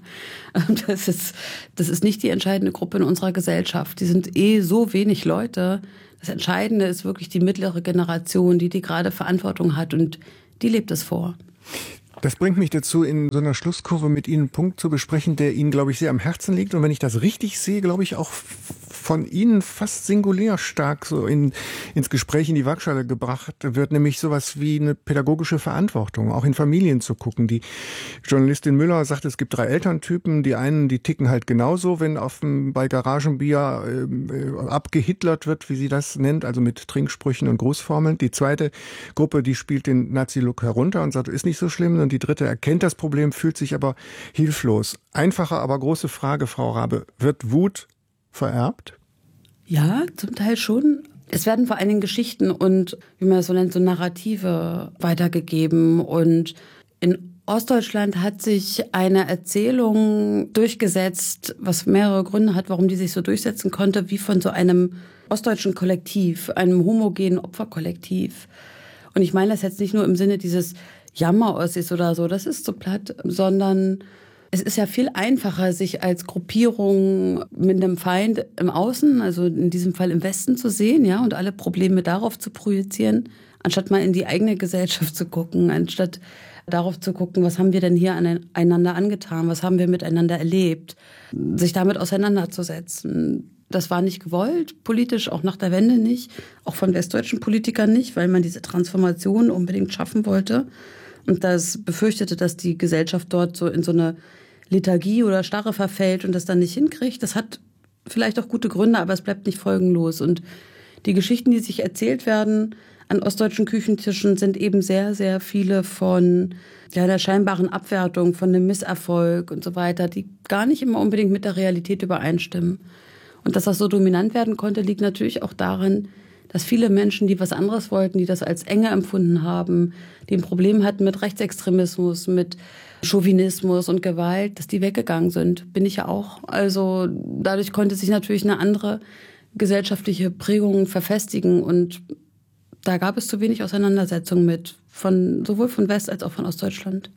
das ist nicht die entscheidende Gruppe in unserer Gesellschaft. Die sind so wenig Leute. Das Entscheidende ist wirklich die mittlere Generation, die gerade Verantwortung hat, und die lebt es vor. Das bringt mich dazu, in so einer Schlusskurve mit Ihnen einen Punkt zu besprechen, der Ihnen, glaube ich, sehr am Herzen liegt. Und wenn ich das richtig sehe, glaube ich, auch von Ihnen fast singulär stark so ins Gespräch, in die Waagschale gebracht wird, nämlich sowas wie eine pädagogische Verantwortung, auch in Familien zu gucken. Die Journalistin Müller sagt, es gibt 3 Elterntypen. Die einen, die ticken halt genauso, wenn bei Garagenbier abgehitlert wird, wie sie das nennt, also mit Trinksprüchen und Grußformeln. Die zweite Gruppe, die spielt den Nazi-Look herunter und sagt, ist nicht so schlimm. Und die dritte erkennt das Problem, fühlt sich aber hilflos. Einfache, aber große Frage, Frau Rabe. Wird Wut vererbt? Ja, zum Teil schon. Es werden vor allen Dingen Geschichten und, wie man das so nennt, so Narrative weitergegeben. Und in Ostdeutschland hat sich eine Erzählung durchgesetzt, was mehrere Gründe hat, warum die sich so durchsetzen konnte, wie von so einem ostdeutschen Kollektiv, einem homogenen Opferkollektiv. Und ich meine das jetzt nicht nur im Sinne dieses Jammer-Ossis oder so, das ist so platt, sondern es ist ja viel einfacher, sich als Gruppierung mit einem Feind im Außen, also in diesem Fall im Westen, zu sehen, ja, und alle Probleme darauf zu projizieren, anstatt mal in die eigene Gesellschaft zu gucken, anstatt darauf zu gucken, was haben wir denn hier einander angetan, was haben wir miteinander erlebt, sich damit auseinanderzusetzen. Das war nicht gewollt, politisch, auch nach der Wende nicht, auch von westdeutschen Politikern nicht, weil man diese Transformation unbedingt schaffen wollte und das befürchtete, dass die Gesellschaft dort so in so eine Lethargie oder Starre verfällt und das dann nicht hinkriegt. Das hat vielleicht auch gute Gründe, aber es bleibt nicht folgenlos. Und die Geschichten, die sich erzählt werden an ostdeutschen Küchentischen, sind eben sehr, sehr viele von der scheinbaren Abwertung, von einem Misserfolg und so weiter, die gar nicht immer unbedingt mit der Realität übereinstimmen. Und dass das so dominant werden konnte, liegt natürlich auch daran, dass viele Menschen, die was anderes wollten, die das als Enge empfunden haben, die ein Problem hatten mit Rechtsextremismus, mit Chauvinismus und Gewalt, dass die weggegangen sind. Bin ich ja auch. Also dadurch konnte sich natürlich eine andere gesellschaftliche Prägung verfestigen. Und da gab es zu wenig Auseinandersetzung mit, sowohl von West- als auch von Ostdeutschland.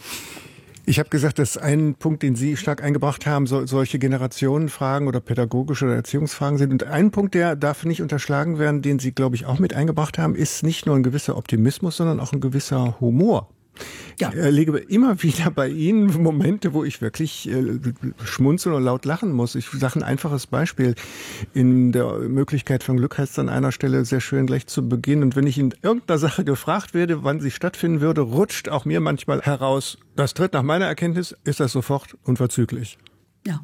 Ich habe gesagt, dass ein Punkt, den Sie stark eingebracht haben, solche Generationenfragen oder pädagogische oder Erziehungsfragen sind. Und ein Punkt, der darf nicht unterschlagen werden, den Sie, glaube ich, auch mit eingebracht haben, ist nicht nur ein gewisser Optimismus, sondern auch ein gewisser Humor. Ja. Ich erlebe immer wieder bei Ihnen Momente, wo ich wirklich schmunzeln und laut lachen muss. Ich sage ein einfaches Beispiel. In der Möglichkeit von Glück heißt es an einer Stelle sehr schön gleich zu Beginn. Und wenn ich in irgendeiner Sache gefragt werde, wann sie stattfinden würde, rutscht auch mir manchmal heraus, das tritt nach meiner Erkenntnis, ist das sofort unverzüglich. Ja.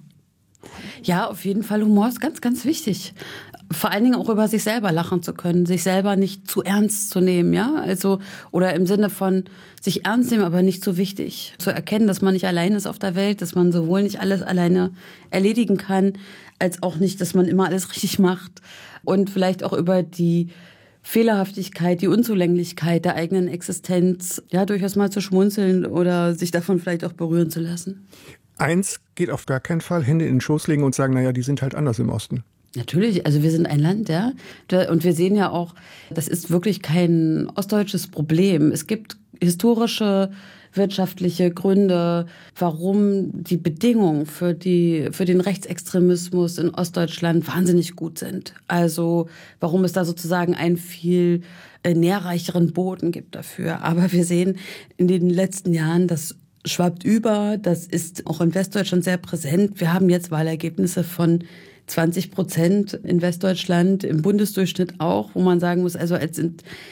Ja, auf jeden Fall. Humor ist ganz, ganz wichtig. Vor allen Dingen auch über sich selber lachen zu können, sich selber nicht zu ernst zu nehmen, ja? Also, oder im Sinne von sich ernst nehmen, aber nicht so wichtig. Zu erkennen, dass man nicht allein ist auf der Welt, dass man sowohl nicht alles alleine erledigen kann, als auch nicht, dass man immer alles richtig macht. Und vielleicht auch über die Fehlerhaftigkeit, die Unzulänglichkeit der eigenen Existenz, ja, durchaus mal zu schmunzeln oder sich davon vielleicht auch berühren zu lassen. Eins geht auf gar keinen Fall, Hände in den Schoß legen und sagen, naja, die sind halt anders im Osten. Natürlich, also wir sind ein Land, ja. Und wir sehen ja auch, das ist wirklich kein ostdeutsches Problem. Es gibt historische, wirtschaftliche Gründe, warum die Bedingungen für den Rechtsextremismus in Ostdeutschland wahnsinnig gut sind. Also warum es da sozusagen einen viel nährreicheren Boden gibt dafür. Aber wir sehen in den letzten Jahren, das schwappt über, das ist auch in Westdeutschland sehr präsent. Wir haben jetzt Wahlergebnisse von 20% in Westdeutschland, im Bundesdurchschnitt auch, wo man sagen muss, also als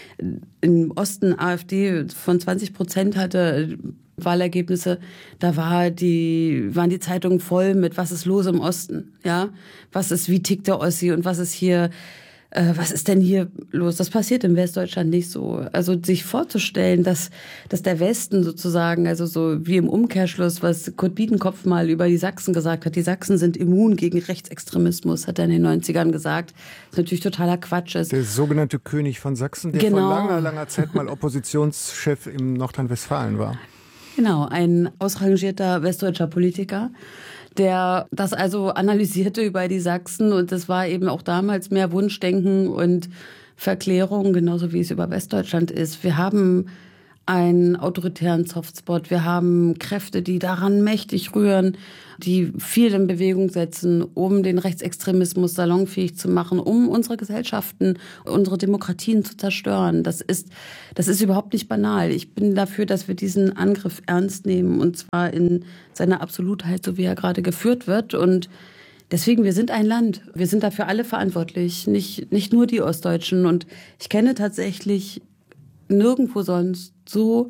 im Osten AfD von 20% hatte Wahlergebnisse, da waren die Zeitungen voll mit, was ist los im Osten, ja? Wie tickt der Ossi und was ist hier was ist denn hier los? Das passiert in Westdeutschland nicht so. Also sich vorzustellen, dass der Westen sozusagen, also so wie im Umkehrschluss, was Kurt Biedenkopf mal über die Sachsen gesagt hat, die Sachsen sind immun gegen Rechtsextremismus, hat er in den 90ern gesagt, was natürlich totaler Quatsch ist. Der sogenannte König von Sachsen, der vor langer Zeit mal Oppositionschef im Nordrhein-Westfalen war. Genau, ein ausrangierter westdeutscher Politiker, der das also analysierte über die Sachsen, und das war eben auch damals mehr Wunschdenken und Verklärung, genauso wie es über Westdeutschland ist. Wir haben einen autoritären Softspot, wir haben Kräfte, die daran mächtig rühren, die viel in Bewegung setzen, um den Rechtsextremismus salonfähig zu machen, um unsere Gesellschaften, unsere Demokratien zu zerstören. Das ist überhaupt nicht banal. Ich bin dafür, dass wir diesen Angriff ernst nehmen, und zwar in seiner Absolutheit, so wie er gerade geführt wird. Und deswegen, wir sind ein Land. Wir sind dafür alle verantwortlich, nicht nur die Ostdeutschen. Und ich kenne tatsächlich nirgendwo sonst so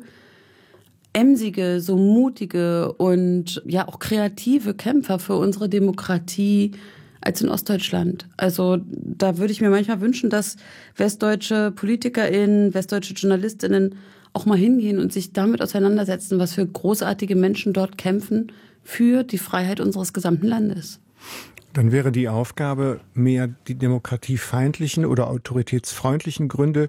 emsige, so mutige und ja auch kreative Kämpfer für unsere Demokratie als in Ostdeutschland. Also da würde ich mir manchmal wünschen, dass westdeutsche PolitikerInnen, westdeutsche JournalistInnen auch mal hingehen und sich damit auseinandersetzen, was für großartige Menschen dort kämpfen für die Freiheit unseres gesamten Landes. Dann wäre die Aufgabe, mehr die demokratiefeindlichen oder autoritätsfreundlichen Gründe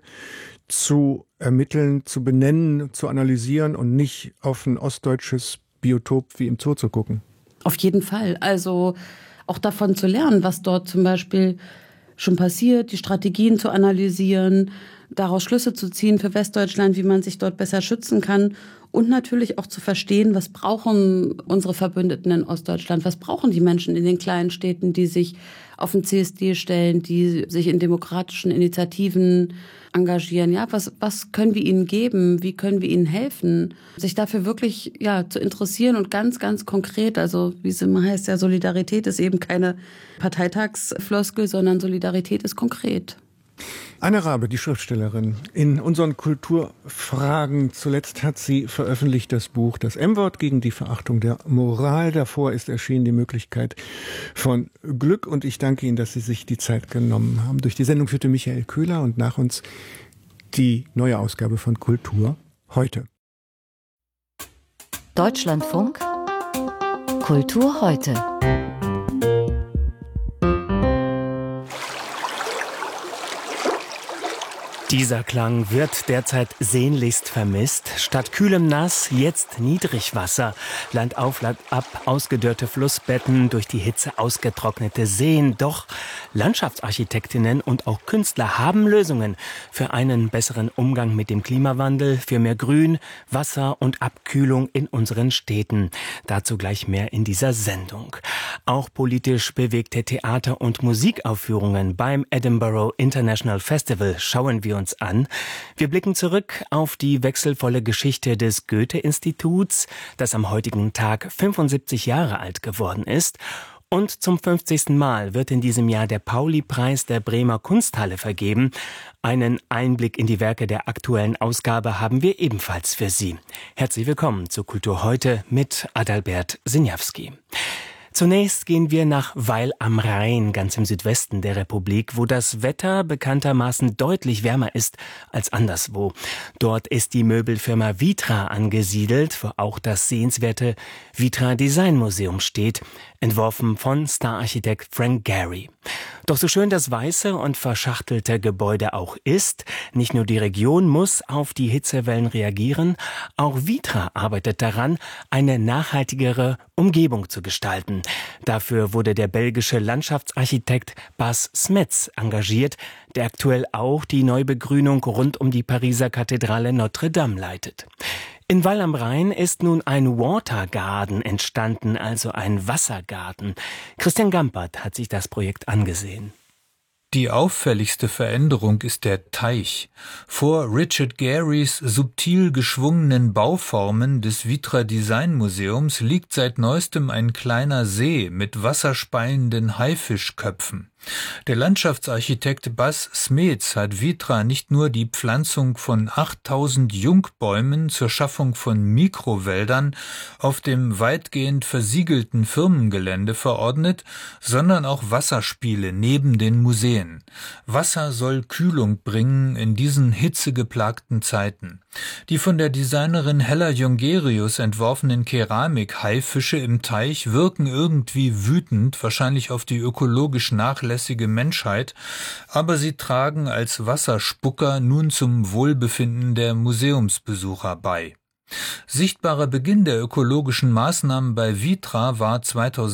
zu ermitteln, zu benennen, zu analysieren und nicht auf ein ostdeutsches Biotop wie im Zoo zu gucken. Auf jeden Fall. Also auch davon zu lernen, was dort zum Beispiel schon passiert, die Strategien zu analysieren, daraus Schlüsse zu ziehen für Westdeutschland, wie man sich dort besser schützen kann, und natürlich auch zu verstehen, was brauchen unsere Verbündeten in Ostdeutschland, was brauchen die Menschen in den kleinen Städten, die sich auf den CSD stellen, die sich in demokratischen Initiativen engagieren. Ja, was können wir ihnen geben? Wie können wir ihnen helfen? Sich dafür wirklich zu interessieren und ganz, ganz konkret, also wie es immer heißt, ja, Solidarität ist eben keine Parteitagsfloskel, sondern Solidarität ist konkret. Anne Rabe, die Schriftstellerin, in unseren Kulturfragen zuletzt hat sie veröffentlicht das Buch Das M-Wort gegen die Verachtung der Moral. Davor ist erschienen die Möglichkeit von Glück, und ich danke Ihnen, dass Sie sich die Zeit genommen haben. Durch die Sendung führte Michael Köhler und nach uns die neue Ausgabe von Kultur heute. Deutschlandfunk Kultur heute. Dieser Klang wird derzeit sehnlichst vermisst. Statt kühlem Nass jetzt Niedrigwasser. Land auf, Land ab, ausgedörrte Flussbetten, durch die Hitze ausgetrocknete Seen. Doch Landschaftsarchitektinnen und auch Künstler haben Lösungen für einen besseren Umgang mit dem Klimawandel, für mehr Grün, Wasser und Abkühlung in unseren Städten. Dazu gleich mehr in dieser Sendung. Auch politisch bewegte Theater- und Musikaufführungen beim Edinburgh International Festival schauen wir uns an. Wir blicken zurück auf die wechselvolle Geschichte des Goethe-Instituts, das am heutigen Tag 75 Jahre alt geworden ist. Und zum 50. Mal wird in diesem Jahr der Pauli-Preis der Bremer Kunsthalle vergeben. Einen Einblick in die Werke der aktuellen Ausgabe haben wir ebenfalls für Sie. Herzlich willkommen zu Kultur heute mit Adalbert Sinjawski. Zunächst gehen wir nach Weil am Rhein, ganz im Südwesten der Republik, wo das Wetter bekanntermaßen deutlich wärmer ist als anderswo. Dort ist die Möbelfirma Vitra angesiedelt, wo auch das sehenswerte Vitra Design Museum steht, entworfen von Stararchitekt Frank Gehry. Doch so schön das weiße und verschachtelte Gebäude auch ist, nicht nur die Region muss auf die Hitzewellen reagieren, auch Vitra arbeitet daran, eine nachhaltigere Umgebung zu gestalten. Dafür wurde der belgische Landschaftsarchitekt Bas Smets engagiert, der aktuell auch die Neubegrünung rund um die Pariser Kathedrale Notre Dame leitet. In Weil am Rhein ist nun ein Watergarden entstanden, also ein Wassergarten. Christian Gampert hat sich das Projekt angesehen. Die auffälligste Veränderung ist der Teich. Vor Richard Gehrys subtil geschwungenen Bauformen des Vitra Design Museums liegt seit neuestem ein kleiner See mit wasserspeienden Haifischköpfen. Der Landschaftsarchitekt Bas Smeets hat Vitra nicht nur die Pflanzung von 8000 Jungbäumen zur Schaffung von Mikrowäldern auf dem weitgehend versiegelten Firmengelände verordnet, sondern auch Wasserspiele neben den Museen. Wasser soll Kühlung bringen in diesen hitzegeplagten Zeiten. Die von der Designerin Hella Jongerius entworfenen Keramik-Haifische im Teich wirken irgendwie wütend, wahrscheinlich auf die ökologisch nachlässige Menschheit, aber sie tragen als Wasserspucker nun zum Wohlbefinden der Museumsbesucher bei. Sichtbarer Beginn der ökologischen Maßnahmen bei Vitra war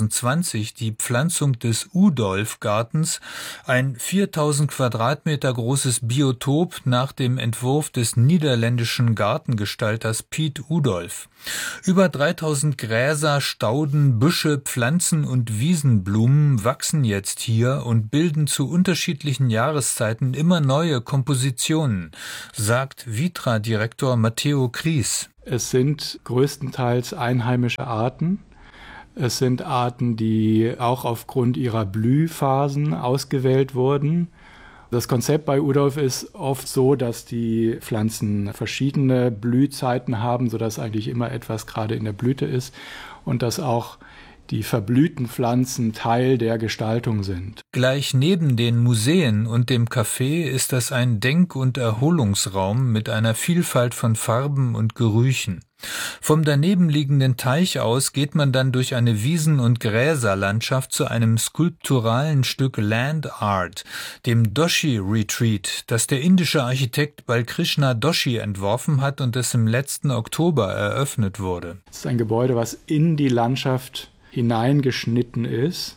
2020 die Pflanzung des Udolf-Gartens, ein 4000 Quadratmeter großes Biotop nach dem Entwurf des niederländischen Gartengestalters Piet Udolf. Über 3000 Gräser, Stauden, Büsche, Pflanzen und Wiesenblumen wachsen jetzt hier und bilden zu unterschiedlichen Jahreszeiten immer neue Kompositionen, sagt Vitra-Direktor Matteo Kries. Es sind größtenteils einheimische Arten. Es sind Arten, die auch aufgrund ihrer Blühphasen ausgewählt wurden. Das Konzept bei Udolf ist oft so, dass die Pflanzen verschiedene Blühzeiten haben, sodass eigentlich immer etwas gerade in der Blüte ist und dass auch die verblühten Pflanzen Teil der Gestaltung sind. Gleich neben den Museen und dem Café ist das ein Denk- und Erholungsraum mit einer Vielfalt von Farben und Gerüchen. Vom daneben liegenden Teich aus geht man dann durch eine Wiesen- und Gräserlandschaft zu einem skulpturalen Stück Land Art, dem Doshi Retreat, das der indische Architekt Balkrishna Doshi entworfen hat und das im letzten Oktober eröffnet wurde. Es ist ein Gebäude, was in die Landschaft hineingeschnitten ist.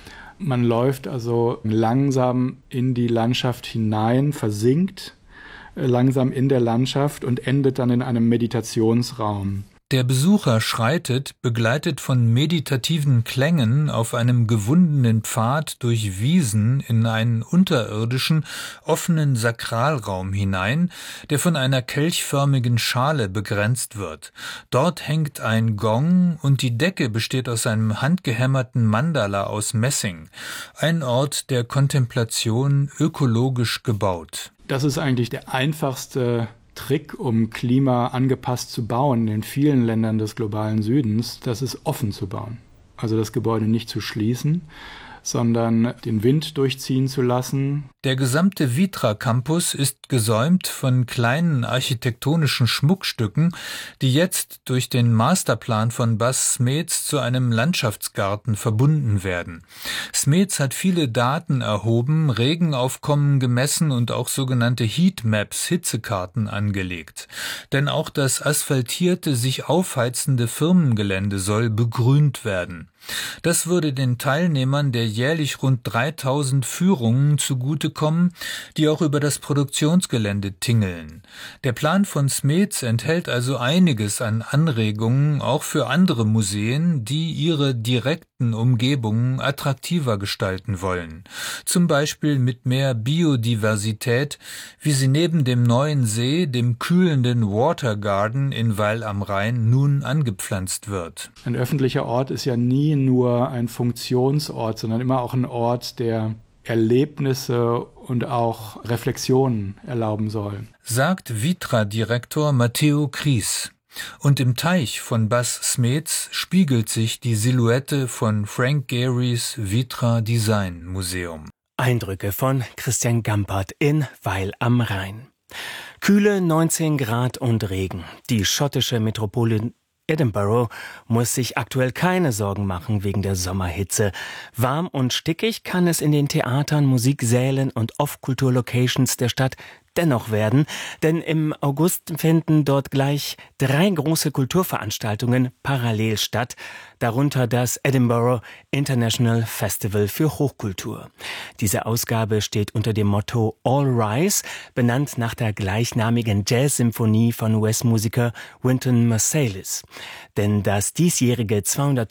Man läuft also langsam in die Landschaft hinein, versinkt langsam in der Landschaft und endet dann in einem Meditationsraum. Der Besucher schreitet, begleitet von meditativen Klängen, auf einem gewundenen Pfad durch Wiesen in einen unterirdischen, offenen Sakralraum hinein, der von einer kelchförmigen Schale begrenzt wird. Dort hängt ein Gong und die Decke besteht aus einem handgehämmerten Mandala aus Messing. Ein Ort der Kontemplation, ökologisch gebaut. Das ist eigentlich der einfachste Trick, um Klima angepasst zu bauen in vielen Ländern des globalen Südens, das ist offen zu bauen. Also das Gebäude nicht zu schließen, sondern den Wind durchziehen zu lassen. Der gesamte Vitra-Campus ist gesäumt von kleinen architektonischen Schmuckstücken, die jetzt durch den Masterplan von Bas Smeets zu einem Landschaftsgarten verbunden werden. Smeets hat viele Daten erhoben, Regenaufkommen gemessen und auch sogenannte Heatmaps, Hitzekarten, angelegt. Denn auch das asphaltierte, sich aufheizende Firmengelände soll begrünt werden. Das würde den Teilnehmern der jährlich rund 3000 Führungen zugutekommen, die auch über das Produktionsgelände tingeln. Der Plan von Smeets enthält also einiges an Anregungen, auch für andere Museen, die ihre direkten Umgebungen attraktiver gestalten wollen. Zum Beispiel mit mehr Biodiversität, wie sie neben dem neuen See, dem kühlenden Water Garden in Weil am Rhein, nun angepflanzt wird. Ein öffentlicher Ort ist ja nie nur ein Funktionsort, sondern immer auch ein Ort, der Erlebnisse und auch Reflexionen erlauben soll. Sagt Vitra-Direktor Matteo Kries. Und im Teich von Bas Smeets spiegelt sich die Silhouette von Frank Gehry's Vitra Design Museum. Eindrücke von Christian Gampert in Weil am Rhein. Kühle 19 Grad und Regen. Die schottische Metropole Edinburgh muss sich aktuell keine Sorgen machen wegen der Sommerhitze. Warm und stickig kann es in den Theatern, Musiksälen und Off-Kultur-Locations der Stadt dennoch werden, denn im August finden dort gleich 3 große Kulturveranstaltungen parallel statt, darunter das Edinburgh International Festival für Hochkultur. Diese Ausgabe steht unter dem Motto All Rise, benannt nach der gleichnamigen Jazz-Symphonie von US-Musiker Wynton Marsalis. Denn das diesjährige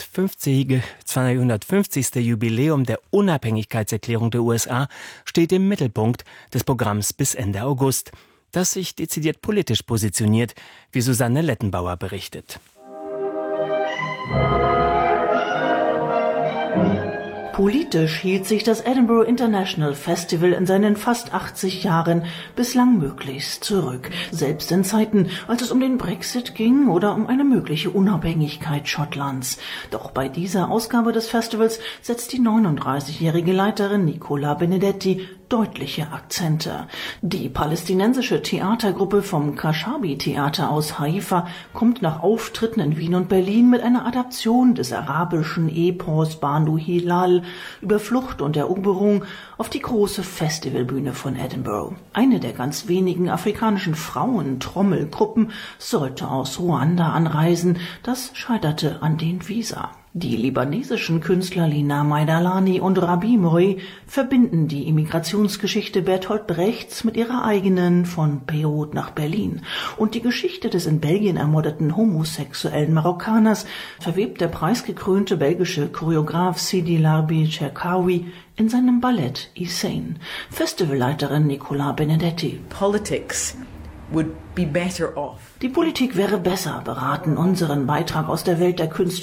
250. Jubiläum der Unabhängigkeitserklärung der USA steht im Mittelpunkt des Programms bis Ende August, das sich dezidiert politisch positioniert, wie Susanne Lettenbauer berichtet. Politisch hielt sich das Edinburgh International Festival in seinen fast 80 Jahren bislang möglichst zurück. Selbst in Zeiten, als es um den Brexit ging oder um eine mögliche Unabhängigkeit Schottlands. Doch bei dieser Ausgabe des Festivals setzt die 39-jährige Leiterin Nicola Benedetti deutliche Akzente. Die palästinensische Theatergruppe vom Kashabi-Theater aus Haifa kommt nach Auftritten in Wien und Berlin mit einer Adaption des arabischen Epos Banu Hilal über Flucht und Eroberung auf die große Festivalbühne von Edinburgh. Eine der ganz wenigen afrikanischen Frauen-Trommelgruppen sollte aus Ruanda anreisen. Das scheiterte an den Visa. Die libanesischen Künstler Lina Maidalani und Rabi Moury verbinden die Immigrationsgeschichte Bertolt Brechts mit ihrer eigenen von Beirut nach Berlin. Und die Geschichte des in Belgien ermordeten homosexuellen Marokkaners verwebt der preisgekrönte belgische Choreograf Sidi Larbi Cherkaoui in seinem Ballett Hussein. Festivalleiterin Nicola Benedetti. Die Politik wäre besser beraten, unseren Beitrag aus der Welt der Künste